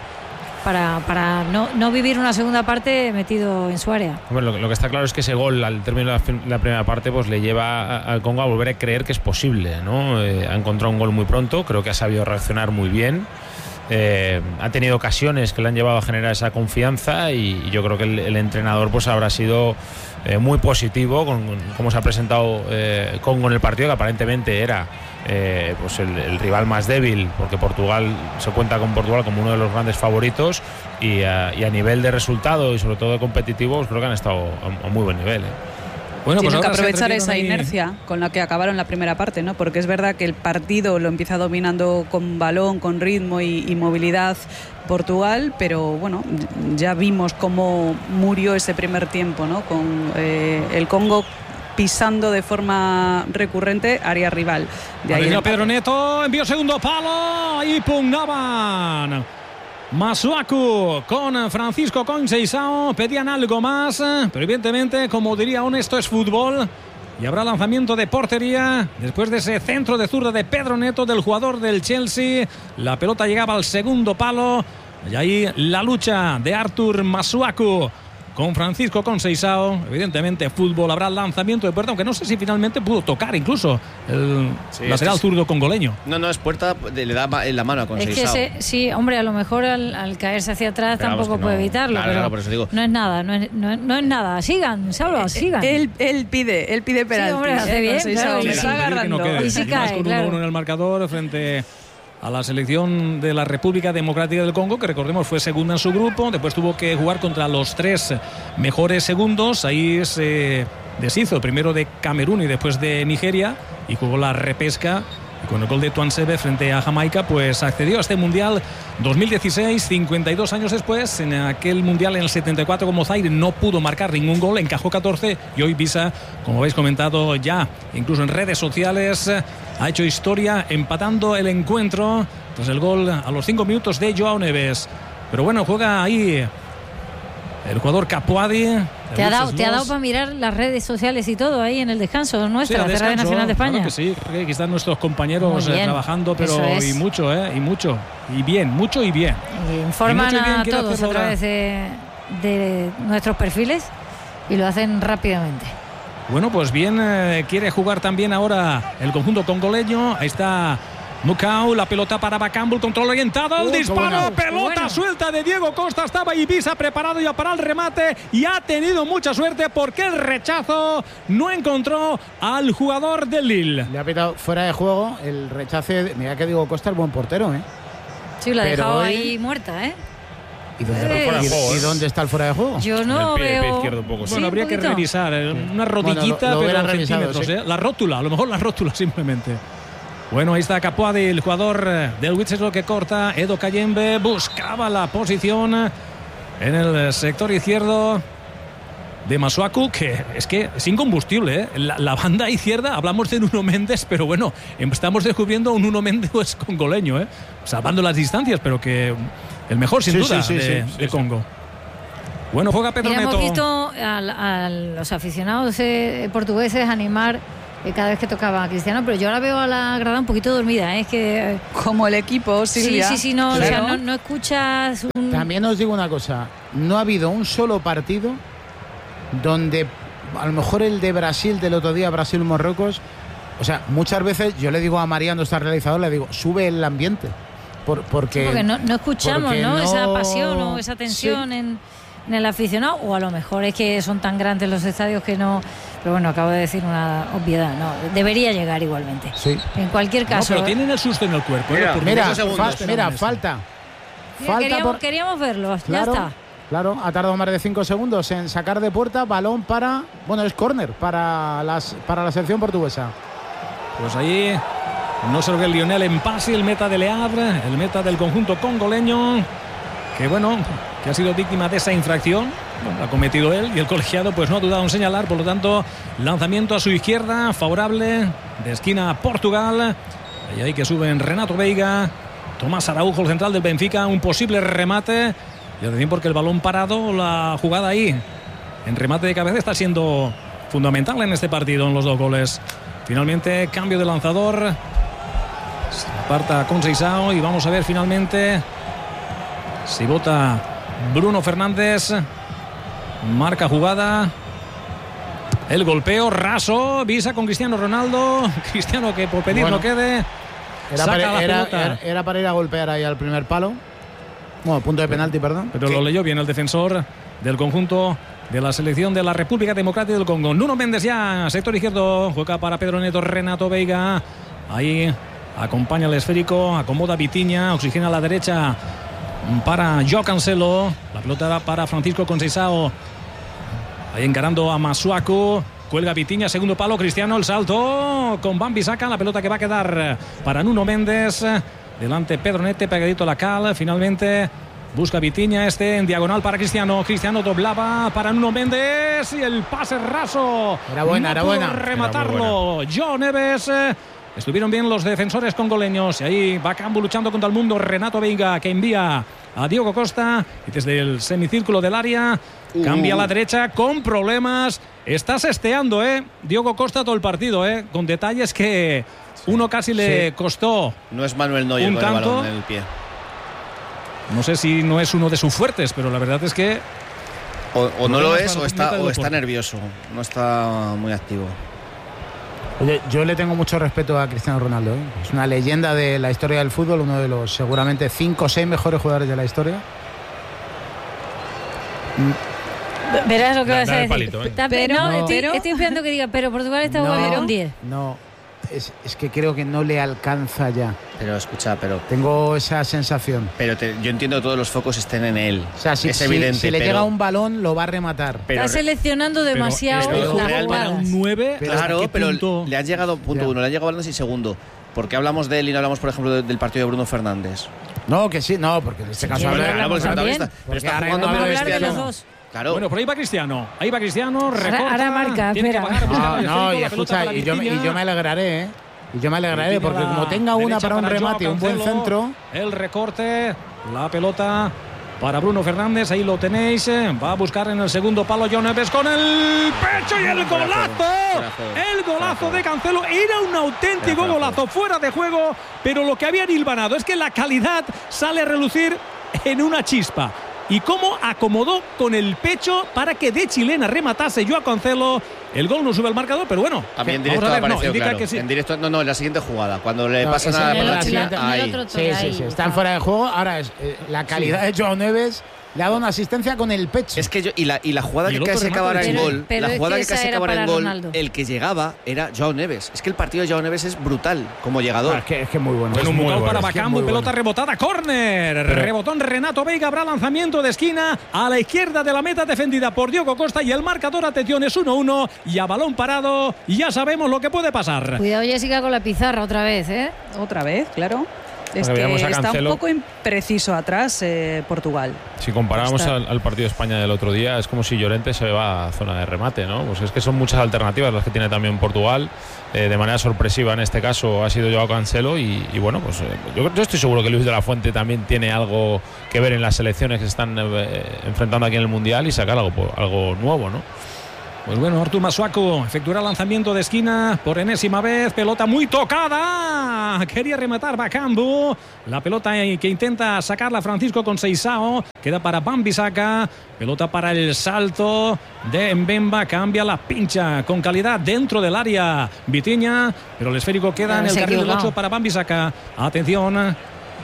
para no vivir una segunda parte metido en su área. Bueno, lo que está claro es que ese gol al término de la primera parte pues le lleva al Congo a volver a creer que es posible, ¿no? Ha encontrado un gol muy pronto, creo que ha sabido reaccionar muy bien. Ha tenido ocasiones que le han llevado a generar esa confianza y yo creo que el entrenador pues habrá sido muy positivo con cómo se ha presentado Congo en el partido, que aparentemente era pues el rival más débil, porque Portugal se cuenta con Portugal como uno de los grandes favoritos y a nivel de resultado y sobre todo de competitivos creo que han estado a muy buen nivel. Bueno, tienen que aprovechar esa inercia con la que acabaron la primera parte, ¿no? Porque es verdad que el partido lo empieza dominando con balón, con ritmo y movilidad Portugal, pero bueno, ya vimos cómo murió ese primer tiempo, ¿no? Con el Congo pisando de forma recurrente área rival. De ahí Pedro Neto envió segundo palo y pugnaban. Masuaku con Francisco Conceição pedían algo más, pero evidentemente, como diría uno, esto es fútbol y habrá lanzamiento de portería después de ese centro de zurda de Pedro Neto, del jugador del Chelsea. La pelota llegaba al segundo palo y ahí la lucha de Artur Masuaku con Francisco Conceição. Evidentemente fútbol, habrá lanzamiento de puerta, aunque no sé si finalmente pudo tocar incluso el lateral zurdo congoleño. No, es puerta, le da en la mano a Conceição. Es que sí, hombre, a lo mejor al caerse hacia atrás pero tampoco puede evitarlo, pero por eso digo. No es nada, no es nada. Sigan, Salva, sigan. Él pide penalti. Sí, hombre, hace bien, claro, y está agarrando. Y si cae, con 1-1 en el marcador frente a la selección de la República Democrática del Congo, que recordemos fue segunda en su grupo, después tuvo que jugar contra los 3 mejores segundos, ahí se deshizo primero de Camerún y después de Nigeria y jugó la repesca y con el gol de Tuansebe frente a Jamaica pues accedió a este Mundial 2016, 52 años después. En aquel Mundial en el 74 con Zaire no pudo marcar ningún gol, encajó 14 y hoy Visa, como habéis comentado ya incluso en redes sociales, ha hecho historia empatando el encuentro tras el gol a los 5 minutos de Joao Neves. Pero bueno, juega ahí el jugador Capuadi. ¿Te ha dado para mirar las redes sociales y todo ahí en el descanso nuestra, la Radio Nacional de España? Claro que sí, creo que aquí están nuestros compañeros trabajando, pero y mucho, y bien, mucho y bien. Y informan a todos a través de nuestros perfiles y lo hacen rápidamente. Bueno, pues bien, quiere jugar también ahora el conjunto congoleño. Ahí está Mukau, la pelota para Bakambu, control orientado, el disparo, pelota suelta de Diego Costa, estaba Ibiza preparado ya para el remate y ha tenido mucha suerte porque el rechazo no encontró al jugador del Lille. Le ha pitado fuera de juego el rechace, mira que Diego Costa es buen portero, Sí, lo ha dejado ahí muerta, ¿Y dónde está el fuera de juego? Yo no veo. Un poco, bueno, habría que revisar una rodillita, pero centímetros, la rótula, a lo mejor la rótula simplemente. Bueno, ahí está Capuadi, el jugador del Witseslo que corta. Edo Kayembe buscaba la posición en el sector izquierdo de Masuaku, que es incombustible, La banda izquierda, hablamos de Nuno Méndez, pero bueno, estamos descubriendo un Nuno Méndez congoleño, salvando las distancias, pero que el mejor sin duda de Congo. Bueno, juega Pedro Neto. Hemos visto a los aficionados portugueses animar cada vez que tocaba a Cristiano, pero yo ahora veo a la grada un poquito dormida, es que como el equipo, Silvia. Sí, no, claro. O sea, no escuchas También os digo una cosa, no ha habido un solo partido donde a lo mejor el de Brasil del otro día, Brasil-Marruecos, o sea, muchas veces yo le digo a María, nuestra realizadora, le digo, sube el ambiente, porque no escuchamos, ¿no? Esa pasión o esa tensión en el aficionado, o a lo mejor es que son tan grandes los estadios que no. Pero bueno, acabo de decir una obviedad, no, debería llegar igualmente. Sí. En cualquier caso. No, pero tienen el susto en el cuerpo. Falta. Queríamos verlo, claro, ya está. Claro, ha tardado más de 5 segundos en sacar de puerta, balón para, es córner para la selección portuguesa. Pues ahí no sé lo que es Lionel Mpassi, el meta de Le Havre, el meta del conjunto congoleño, que ha sido víctima de esa infracción. Bueno, ha cometido él y el colegiado pues no ha dudado en señalar, por lo tanto lanzamiento a su izquierda favorable de esquina a Portugal, y ahí que suben Renato Veiga, Tomás Araujo, el central del Benfica, un posible remate, y atención porque el balón parado, la jugada ahí en remate de cabeza está siendo fundamental en este partido, en los 2 goles. Finalmente cambio de lanzador, se aparta Conceição y vamos a ver finalmente si vota Bruno Fernández. Marca jugada, el golpeo raso, visa con Cristiano Ronaldo, Cristiano que por pedir no quede, era para ir a golpear ahí al primer palo, punto de penalti, perdón, pero lo leyó bien el defensor del conjunto de la selección de la República Democrática del Congo. Nuno Méndez ya, sector izquierdo, juega para Pedro Neto, Renato Veiga, ahí acompaña el esférico, acomoda Vitinha, oxigena a la derecha para João Cancelo, la pelota para Francisco Conceição, ahí encarando a Masuaku, cuelga Vitinha, segundo palo, Cristiano, el salto con Bambi Saka, la pelota que va a quedar para Nuno Méndez, delante Pedro Neto, pegadito a la cal, finalmente busca Vitinha, en diagonal para Cristiano, doblaba para Nuno Méndez y el pase raso, era buena, rematarlo, João Neves. Estuvieron bien los defensores congoleños y ahí Bakambu luchando contra el mundo, Renato Veiga que envía a Diego Costa y desde el semicírculo del área cambia a la derecha con problemas, está sesteando Diego Costa todo el partido, con detalles que uno casi le costó. No es Manuel Neuer un con el tanto balón en el pie. No sé si no es uno de sus fuertes, pero la verdad es que o no lo es o está nervioso, no está muy activo. Oye, yo le tengo mucho respeto a Cristiano Ronaldo, Es una leyenda de la historia del fútbol, uno de los seguramente 5 o 6 mejores jugadores de la historia. Verás lo que vas a decir. Palito, estoy esperando que diga, pero Portugal está jugando con 10. No, es que creo que no le alcanza ya. Pero escucha, tengo esa sensación. Pero yo entiendo que todos los focos estén en él. O sea, es evidente. Si le llega un balón, lo va a rematar. Está seleccionando demasiado las jugadas. Un 9. Claro, pero le han llegado punto 1, le han llegado balones y segundo. ¿Por qué hablamos de él y no hablamos, por ejemplo, del partido de Bruno Fernández? No, que sí, no, porque en este caso pero está jugando a hablar de los dos. Claro. Bueno, por ahí va Cristiano, recorta. Ahora marca, espera. Y escucha, y yo me alegraré, porque como tenga una para un remate, un buen centro. El recorte, la pelota para Bruno Fernández, ahí lo tenéis, va a buscar en el segundo palo João Neves con el pecho y el golazo. El golazo de Cancelo, era un auténtico golazo, fuera de juego, pero lo que habían hilvanado es que la calidad sale a relucir en una chispa. Y cómo acomodó con el pecho para que de chilena rematase João Cancelo El gol no sube al marcador, pero bueno. A mí en directo vamos a ver, apareció, indica claro. que sí. En directo, no, en la siguiente jugada. Cuando le pasan a la China, ahí. Sí. Están fuera de juego. Ahora es la calidad de Joao Neves. Le ha dado una asistencia con el pecho. Es que y la jugada que casi acabara en gol, la jugada que casi acabara en gol, el que llegaba era Joao Neves. Es que el partido de Joao Neves es brutal como llegador. Es que muy bueno. Bueno, un muy gol para bueno. Bakambu, pelota rebotada, córner. Rebotón Renato Veiga, habrá lanzamiento de esquina a la izquierda de la meta defendida por Diogo Costa y el marcador, atención, es 1-1 y a balón parado ya sabemos lo que puede pasar. Cuidado, Jessica, con la pizarra otra vez, ¿eh? Otra vez, claro. Es que está un poco impreciso atrás Portugal. Si comparamos al partido de España del otro día, es como si Llorente se va a zona de remate, ¿no? Pues es que son muchas alternativas las que tiene también Portugal. De manera sorpresiva en este caso ha sido Joao Cancelo y bueno, pues yo estoy seguro que Luis de la Fuente también tiene algo que ver en las selecciones que se están enfrentando aquí en el Mundial y sacar algo nuevo, ¿no? Pues bueno, Artur Masuaku efectuará lanzamiento de esquina por enésima vez. Pelota muy tocada. Quería rematar Bakambu. La pelota que intenta sacarla Francisco Conceição. Queda para Wan-Bissaka. Pelota para el salto de Mbemba. Cambia la pincha con calidad dentro del área Vitinha. Pero el esférico queda en el carril del 8 para Wan-Bissaka. Atención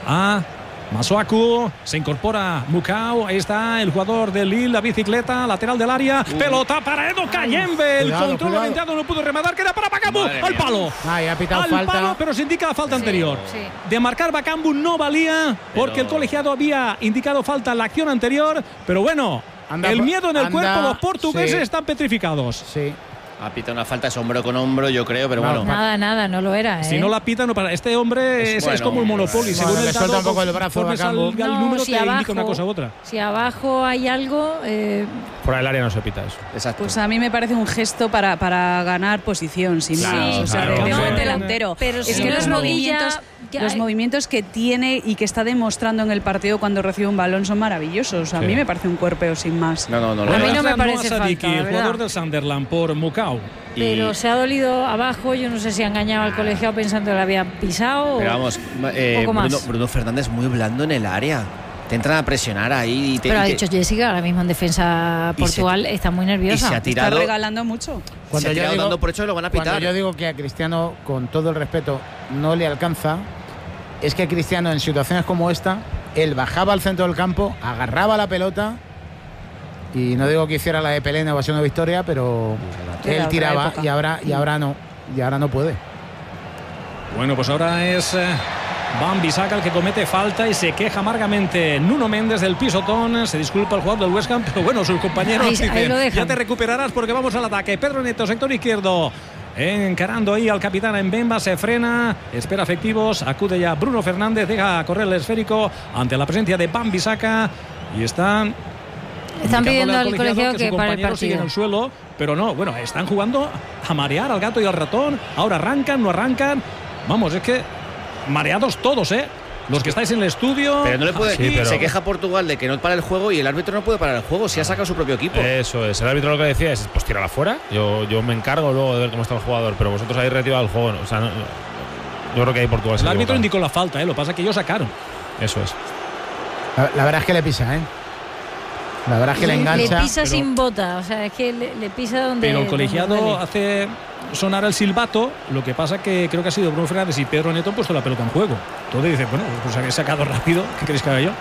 a Masuaku, se incorpora Mukau, ahí está el jugador del Lille, la bicicleta, lateral del área, pelota para Edo Kayembe, el control orientado, no pudo rematar, queda para Bakambu, al palo. Ha pitado al falta. Palo, pero se indica la falta anterior. Sí. De marcar Bakambu no valía, porque el colegiado había indicado falta en la acción anterior, pero bueno, el miedo en el cuerpo, los portugueses están petrificados. Sí. Ha pitado una falta, es hombro con hombro, yo creo, pero bueno. Nada, no lo era. Si no la pita, no para. Este hombre es como el Monopoly. Según le suelta un poco el brazo a Bakambu. El número te indica una cosa u otra. Si abajo hay algo. Fuera del área no se pita eso. Exacto. Pues a mí me parece un gesto para ganar posición, sin más. O sea, de buen delantero. Pero es que los movimientos que tiene y que está demostrando en el partido cuando recibe un balón son maravillosos. A mí me parece un cuerpeo sin más. No. A mí no me parece falta, el jugador del Sunderland por Mukau. Pero se ha dolido abajo, yo no sé si ha engañado al colegiado pensando que lo habían pisado. Pero vamos, Bruno Fernández muy blando en el área. Te entran a presionar ahí. Pero ha dicho Jessica, ahora mismo en defensa Portugal está muy nerviosa. Y se ha tirado, está regalando mucho. Cuando yo digo, dando por hecho que lo van a pitar. Cuando yo digo que a Cristiano, con todo el respeto, no le alcanza, es que Cristiano en situaciones como esta, él bajaba al centro del campo, agarraba la pelota. Y no digo que hiciera la de Pelé en Evasión de Victoria, pero él tiraba y ahora no puede. Bueno, pues ahora es Wan-Bissaka el que comete falta y se queja amargamente Nuno Méndez del pisotón. Se disculpa el jugador del West Ham, pero bueno, sus compañeros dicen, ya te recuperarás porque vamos al ataque. Pedro Neto, sector izquierdo, encarando ahí al capitán Mbemba, se frena, espera efectivos, acude ya Bruno Fernández, deja correr el esférico ante la presencia de Wan-Bissaka y están pidiendo al colegiado que pare el partido. En el suelo, pero no, bueno, están jugando a marear al gato y al ratón. Ahora arrancan, no arrancan. Vamos, es que mareados todos, los que estáis en el estudio. Pero no le puede. Se queja Portugal de que no para el juego y el árbitro no puede parar el juego si ha sacado su propio equipo. Eso es. El árbitro lo que decía es: pues tírala fuera. Yo me encargo luego de ver cómo está el jugador, pero vosotros habéis retirado el juego. O sea, yo creo que hay Portugal. El árbitro indicó la falta, lo que pasa es que ellos sacaron. Eso es. La verdad es que le pisa, La verdad es que le engancha. Le pisa sin bota, o sea, es que le pisa donde. Pero el colegiado hace sonar el silbato. Lo que pasa que creo que ha sido Bruno Fernández y Pedro Neto han puesto la pelota en juego. Entonces dice, bueno, pues habéis sacado rápido. ¿Qué queréis que haga yo?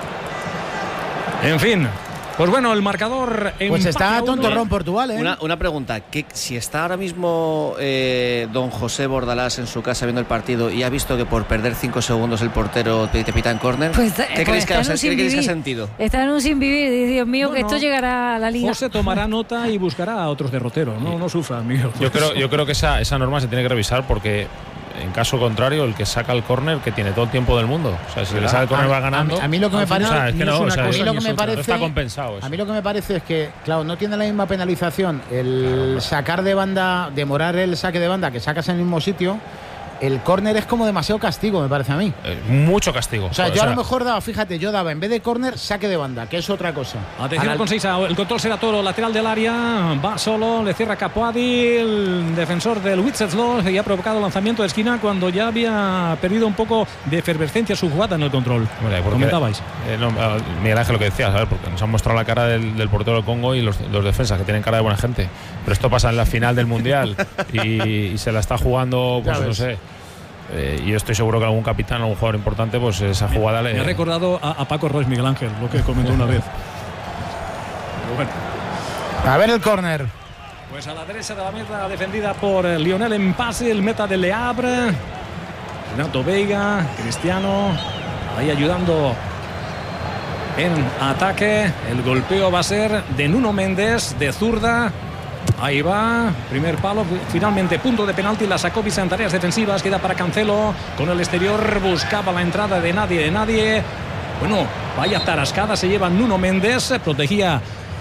En fin. Pues bueno, el marcador. Pues está tontorrón Portugal, Una pregunta. Si está ahora mismo don José Bordalás en su casa viendo el partido y ha visto que por perder 5 segundos el portero te pita en córner, ¿qué creéis que ha sentido? Está en un sin vivir. Dios mío, que esto llegará a la liga. José tomará nota y buscará a otros derroteros. No sufra, amigo. Yo creo que esa norma se tiene que revisar porque en caso contrario, el que saca el córner que tiene todo el tiempo del mundo. O sea, si le sale el córner va ganando. A mí lo que me parece, no está compensado. A mí lo que me parece es que, claro, no tiene la misma penalización el sacar de banda, demorar el saque de banda que sacas en el mismo sitio, el córner es como demasiado castigo, me parece a mí. Mucho castigo. O sea, yo a lo mejor daba, fíjate, yo daba en vez de córner, saque de banda, que es otra cosa. Atención con Seiza, el control será Toro, lateral del área, va solo, le cierra Capuadi, el defensor del Wenceslas, y ha provocado lanzamiento de esquina cuando ya había perdido un poco de efervescencia su jugada en el control. Bueno, comentabais. Miguel Ángel, lo que decías, a ver, porque nos han mostrado la cara del portero del Congo y los defensas, que tienen cara de buena gente. Pero esto pasa en la final del Mundial y se la está jugando, pues no sé. Y yo estoy seguro que algún capitán, algún jugador importante, pues esa jugada le... Me ha recordado a Paco Royce, Miguel Ángel, lo que comentó una vez. Pero bueno. A ver el córner. Pues a la derecha de la meta, defendida por Lionel en pase, el meta de Le Havre. Renato Veiga, Cristiano, ahí ayudando en ataque. El golpeo va a ser de Nuno Méndez, de zurda. Ahí va, primer palo, finalmente punto de penalti, la sacó Visa en tareas defensivas, queda para Cancelo, con el exterior buscaba la entrada de nadie. Bueno, vaya tarascada se lleva Nuno Méndez, protegía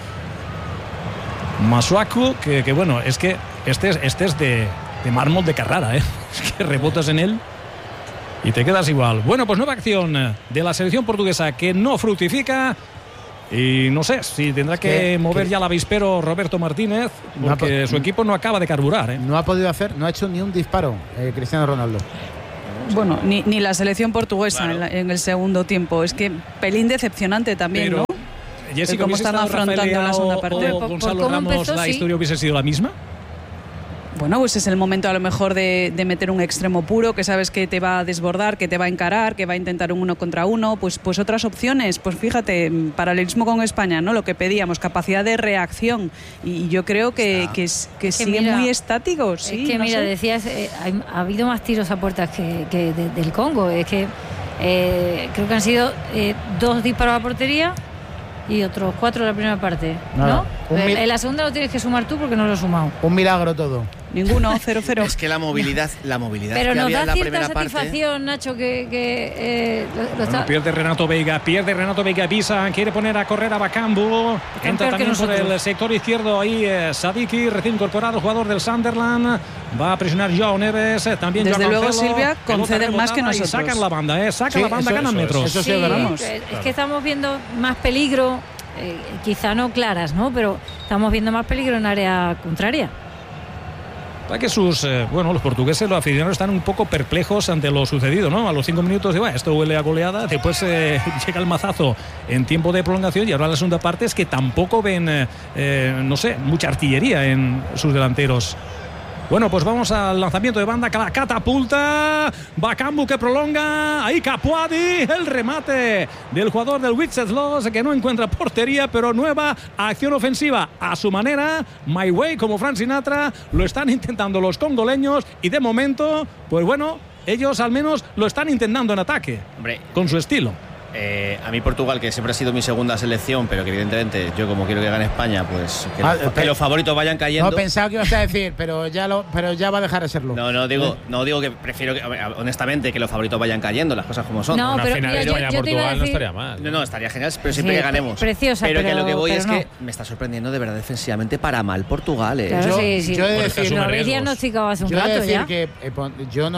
Masuaku, que bueno, es que este es de mármol de Carrara, es que rebotas en él y te quedas igual. Bueno, pues nueva acción de la selección portuguesa que no fructifica. Y no sé si tendrá que mover ya el avispero Roberto Martínez, porque su equipo no acaba de carburar. No ha podido hacer, no ha hecho ni un disparo Cristiano Ronaldo. Bueno, ni la selección portuguesa, claro, en el segundo tiempo. Es que pelín decepcionante también, pero, ¿no? Jessica, ¿cómo están afrontando la segunda parte? Gonzalo Ramos, empezó, ¿la historia hubiese sido la misma? Bueno, pues es el momento a lo mejor de meter un extremo puro que sabes que te va a desbordar, que te va a encarar, que va a intentar un 1 contra 1. Pues otras opciones, pues fíjate, paralelismo con España, ¿no? Lo que pedíamos, capacidad de reacción. Y yo creo que siguen muy estáticos. Sí, es que mira, decías, ha habido más tiros a puertas que del Congo. Es que creo que han sido 2 disparos a portería y otros 4 en la primera parte, ¿no? En la segunda lo tienes que sumar tú porque no lo he sumado. Un milagro todo. Ninguno, 0-0. Es que la movilidad pero que nos había da en la cierta primera satisfacción, parte. Nacho, que pierde Renato Veiga, Pisa, quiere poner a correr a Bakambu, entra también por el sector izquierdo ahí Sadiki, recién incorporado, jugador del Sunderland, va a presionar Joao Neves, también desde Joao luego Cancelo, Silvia conceden más que nosotros. Sacan la banda, ganan metros. Eso sí, es que estamos viendo más peligro, quizá no claras, ¿no? Pero estamos viendo más peligro en área contraria. Para que los portugueses, los aficionados, están un poco perplejos ante lo sucedido, ¿no? A los 5 minutos de esto huele a goleada, después llega el mazazo en tiempo de prolongación y ahora la segunda parte es que tampoco ven, mucha artillería en sus delanteros. Bueno, pues vamos al lanzamiento de banda, la catapulta, Bakambu que prolonga, ahí Capuadi, el remate del jugador del Wenceslas que no encuentra portería, pero nueva acción ofensiva a su manera, My Way como Frank Sinatra, lo están intentando los congoleños y de momento, pues bueno, ellos al menos lo están intentando en ataque, con su estilo. A mí Portugal, que siempre ha sido mi segunda selección, pero que evidentemente yo como quiero que gane España, pues que los favoritos vayan cayendo. No pensaba que ibas a decir, pero ya va a dejar de serlo. No digo que prefiero que, honestamente, que los favoritos vayan cayendo, las cosas como son. No, una pero final de España-Portugal no estaría mal. No, estaría genial, pero siempre que ganemos. Preciosa, pero que lo que voy es no. que me está sorprendiendo de verdad defensivamente para mal Portugal. Claro, yo he de decir, lo habéis diagnosticado hace un rato ya. Que yo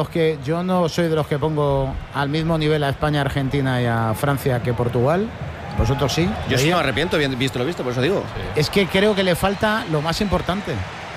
no soy de los que pongo al mismo nivel a España, Argentina y a Francia que Portugal. Vosotros sí. Yo sí no me arrepiento, bien visto lo visto, por eso digo. Sí. Es que creo que le falta lo más importante.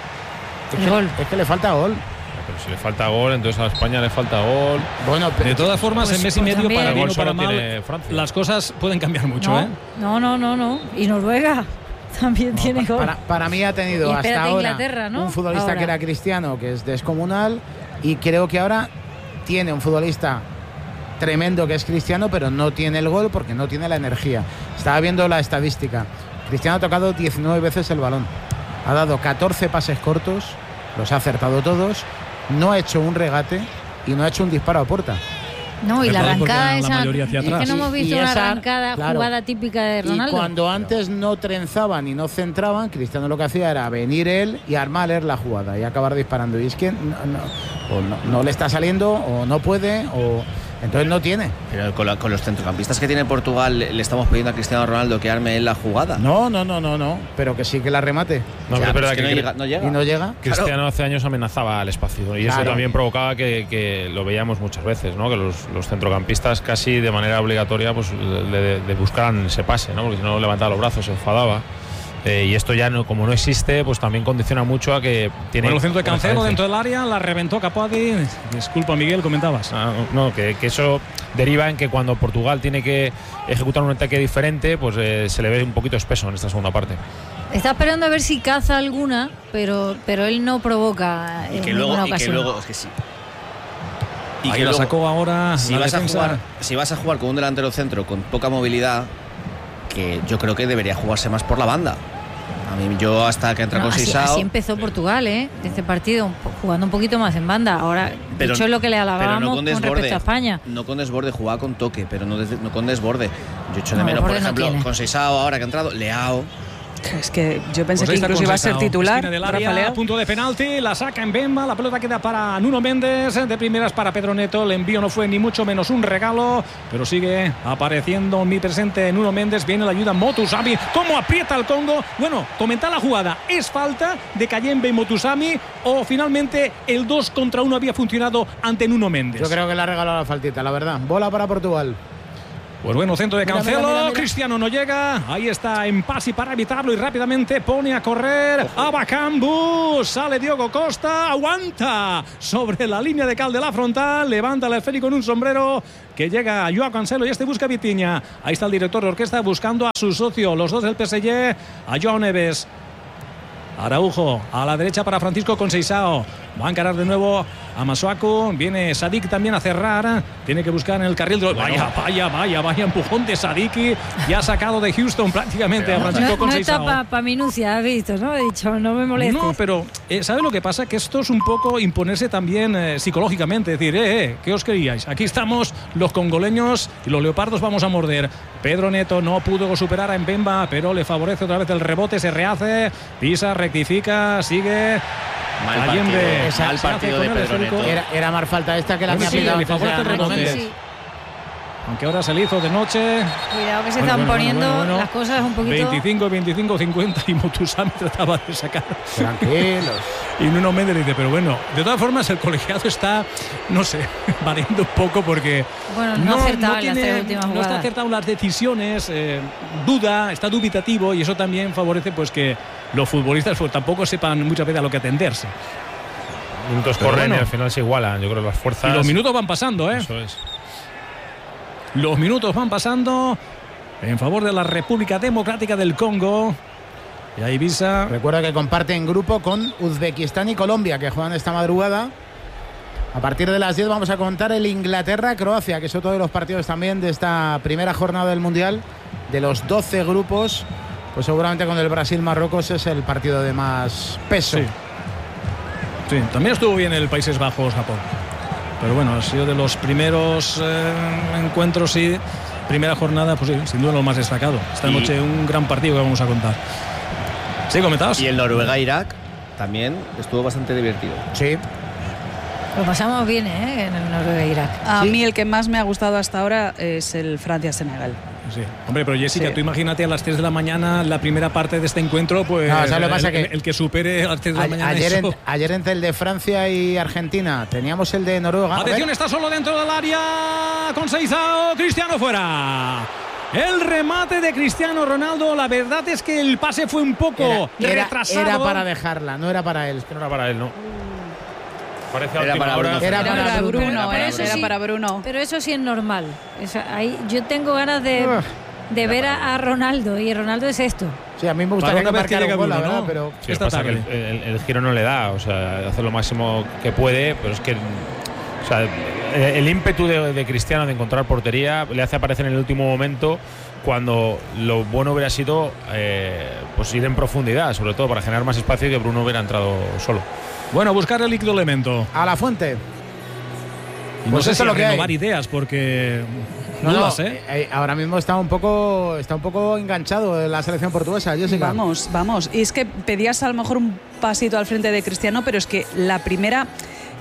Es que le falta gol. Pero si le falta gol, entonces a España le falta gol. Bueno, de todas formas, en mes y medio, para bien o para mal, Francia. Las cosas pueden cambiar mucho. No. Y Noruega también tiene gol. Para mí ha tenido y hasta ahora ¿no? un futbolista que era Cristiano, que es descomunal, y creo que ahora tiene un futbolista tremendo que es Cristiano, pero no tiene el gol porque no tiene la energía. Estaba viendo la estadística. Cristiano ha tocado 19 veces el balón. Ha dado 14 pases cortos, los ha acertado todos, no ha hecho un regate y no ha hecho un disparo a puerta. No, y la arrancada esa, es que no hemos visto una arrancada, jugada típica de Ronaldo. Y cuando antes no trenzaban y no centraban, Cristiano lo que hacía era venir él y armar él la jugada y acabar disparando. Y es que no le está saliendo, o no puede, o Entonces no tiene. Pero con los centrocampistas que tiene Portugal, le estamos pidiendo a Cristiano Ronaldo que arme él la jugada. No. Pero que sí que la remate. No, pero es verdad que no llega. Y no llega. Cristiano hace años amenazaba al espacio y eso también provocaba que lo veíamos muchas veces, ¿no? Que los centrocampistas casi de manera obligatoria pues le buscaran ese pase, ¿no? Porque si no levantaba los brazos, se enfadaba. Y esto ya como no existe, pues también condiciona mucho a que tiene. Bueno, el centro de Cancelo dentro del área, la reventó Capaldi. Disculpa, Miguel, comentabas. Que eso deriva en que cuando Portugal tiene que ejecutar un ataque diferente, pues se le ve un poquito espeso en esta segunda parte. Está esperando a ver si caza alguna, pero él no provoca en ninguna ocasión. Y que luego es que sí. Y ahí que la sacó ahora. Si vas a jugar con un delantero centro con poca movilidad, que yo creo que debería jugarse más por la banda. A mí, yo hasta que entra con Seisao. Así empezó Portugal, este partido, jugando un poquito más en banda. Ahora, de hecho, es lo que le alabábamos con respecto a España. No con desborde, jugaba con toque, pero no con desborde. Yo echo de menos, por ejemplo, con Seisao, ahora que ha entrado, Leao. Es que yo pensé que incluso iba a ser titular. Del área, punto de penalti, la saca en Bemba, la pelota queda para Nuno Méndez, de primeras para Pedro Neto. El envío no fue ni mucho menos un regalo, pero sigue apareciendo mi presente Nuno Méndez. Viene la ayuda Motusami. ¿Cómo aprieta el Congo? Bueno, comenta la jugada. ¿Es falta de Kayembe y Motusami o finalmente el 2 contra 1 había funcionado ante Nuno Méndez? Yo creo que le ha regalado la faltita, la verdad. Bola para Portugal. Pues bueno, centro de Cancelo, mira. Cristiano no llega, ahí está en pase para evitarlo y rápidamente pone a correr a Bakambu, sale Diogo Costa, aguanta sobre la línea de cal de la frontal, levanta el esférico en un sombrero que llega a Joao Cancelo y busca a Vitinha, ahí está el director de orquesta buscando a su socio, los dos del PSG, a Joao Neves. Araujo a la derecha para Francisco Conceição. Va a encarar de nuevo a Masuaku. Viene Sadik también a cerrar. Tiene que buscar en el carril. Vaya empujón de Sadik. Y ha sacado de Houston prácticamente a Francisco Conceição. No está para minucia, has visto, ¿no? He dicho, no me molestes. No, pero ¿sabes lo que pasa? Que esto es un poco imponerse también psicológicamente. Es decir, ¿qué os queríais? Aquí estamos los congoleños y los leopardos vamos a morder. Pedro Neto no pudo superar a Mbemba, pero le favorece otra vez el rebote. Se rehace, pisa, rectifica, sigue. Mal partido de Pedro Neto. Era más falta esta que la que ha pitado le favorece el rebote. Sí. Aunque ahora se le hizo de noche. Cuidado que se están poniendo las cosas un poquito. 25, 50 y Motusami trataba de sacar. Tranquilos. Y Nuno Méndez dice, pero bueno, de todas formas el colegiado está, no sé, variando un poco porque no ha acertado en las tres últimas jugadas. No está acertado en las decisiones, está dubitativo y eso también favorece pues que los futbolistas pues, tampoco sepan muchas veces a lo que atenderse. Minutos corren y al final se igualan, yo creo que las fuerzas. Y los minutos van pasando, Eso es. Los minutos van pasando en favor de la República Democrática del Congo. Y ahí Visa. Recuerda que comparten grupo con Uzbekistán y Colombia, que juegan esta madrugada. A partir de las 10 vamos a contar el Inglaterra-Croacia, que es otro de los partidos también de esta primera jornada del Mundial. De los 12 grupos, pues seguramente con el Brasil-Marruecos es el partido de más peso. Sí, también estuvo bien el Países Bajos-Japón. Pero bueno, ha sido de los primeros encuentros y primera jornada, pues sí, sin duda lo más destacado. Esta noche un gran partido que vamos a contar. ¿Sí, comentados? Y el Noruega-Irak también estuvo bastante divertido. Sí. Lo pasamos bien, en el Noruega-Irak. A mí el que más me ha gustado hasta ahora es el Francia-Senegal. Sí. Hombre, pero Jessica, tú imagínate a las 3 de la mañana la primera parte de este encuentro, pues no, ¿sabes lo que pasa? El que supere a las 3 de la mañana ayer entre el de Francia y Argentina teníamos el de Noruega. Atención, está solo dentro del área con Seisao, Cristiano fuera. El remate de Cristiano Ronaldo, la verdad es que el pase fue un poco retrasado. Era para dejarla, no era para él. Es que no era para él, ¿no? Era para Bruno. Era para Bruno. Pero eso sí es normal. Yo tengo ganas de ver a Ronaldo, y Ronaldo es esto. Sí, a mí me gustaría que marcara un gol, la verdad, pero sí, pasa que el giro no le da, o sea, hace lo máximo que puede, pero es que o sea, el ímpetu de Cristiano de encontrar portería le hace aparecer en el último momento, cuando lo bueno hubiera sido pues ir en profundidad, sobre todo para generar más espacio y que Bruno hubiera entrado solo. Bueno, buscar el líquido elemento. A la fuente. Y pues no sé eso si lo que renovar hay. Ideas, porque ahora mismo está un poco enganchado en la selección portuguesa, Jessica. Vamos. Y es que pedías a lo mejor un pasito al frente de Cristiano, pero es que la primera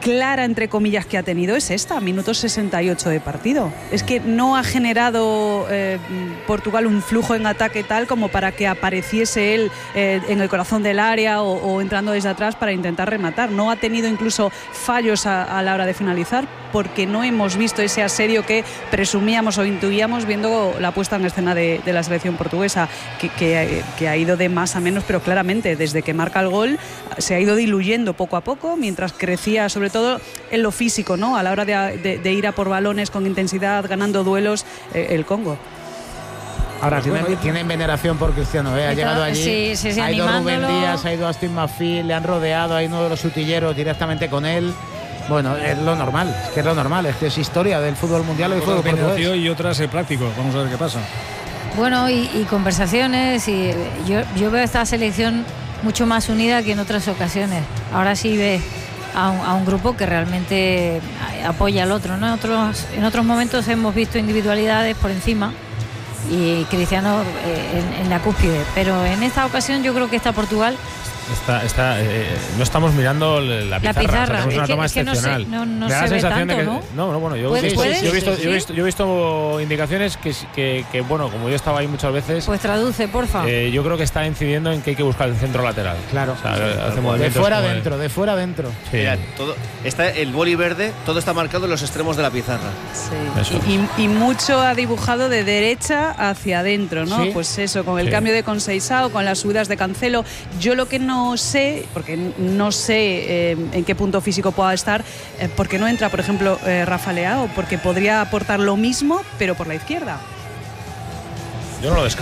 clara, entre comillas, que ha tenido es esta, minuto 68 de partido. Es que no ha generado Portugal un flujo en ataque tal como para que apareciese él en el corazón del área o entrando desde atrás para intentar rematar. No ha tenido incluso fallos a la hora de finalizar, porque no hemos visto ese asedio que presumíamos o intuíamos viendo la puesta en escena de la selección portuguesa, que ha ido de más a menos, pero claramente desde que marca el gol se ha ido diluyendo poco a poco, mientras crecía sobre todo en lo físico, ¿no? A la hora de ir a por balones con intensidad, ganando duelos, el Congo. Ahora tienen veneración por Cristiano, ha llegado allí, sí, ha ido animándolo. Rubén Díaz, ha ido Aston Martin, le han rodeado, hay uno de los utilleros directamente con él. Bueno, es lo normal, es que es historia del fútbol mundial y del fútbol portugués. Y otras práctico, vamos a ver qué pasa. Bueno, y conversaciones, y yo veo esta selección mucho más unida que en otras ocasiones. Ahora sí ve a un grupo que realmente apoya al otro, ¿no? En otros momentos hemos visto individualidades por encima y Cristiano en la cúspide, pero en esta ocasión yo creo que está Portugal. No estamos mirando la pizarra. Tenemos una toma excepcional. No se ve tanto, ¿no? Bueno, yo he visto indicaciones que, bueno, como yo estaba ahí muchas veces. Pues traduce, porfa. Yo creo que está incidiendo en que hay que buscar el centro lateral. Claro. O sea, de fuera adentro, de fuera adentro. Sí. Mira, el boli verde, todo está marcado en los extremos de la pizarra. Sí. Y mucho ha dibujado de derecha hacia adentro, ¿no? Sí. Pues eso, con el cambio de Conceição, con las subidas de Cancelo. Yo lo que no sé, porque no sé en qué punto físico pueda estar, porque no entra, por ejemplo, Rafa Leao, porque podría aportar lo mismo, pero por la izquierda. Yo no lo descarto.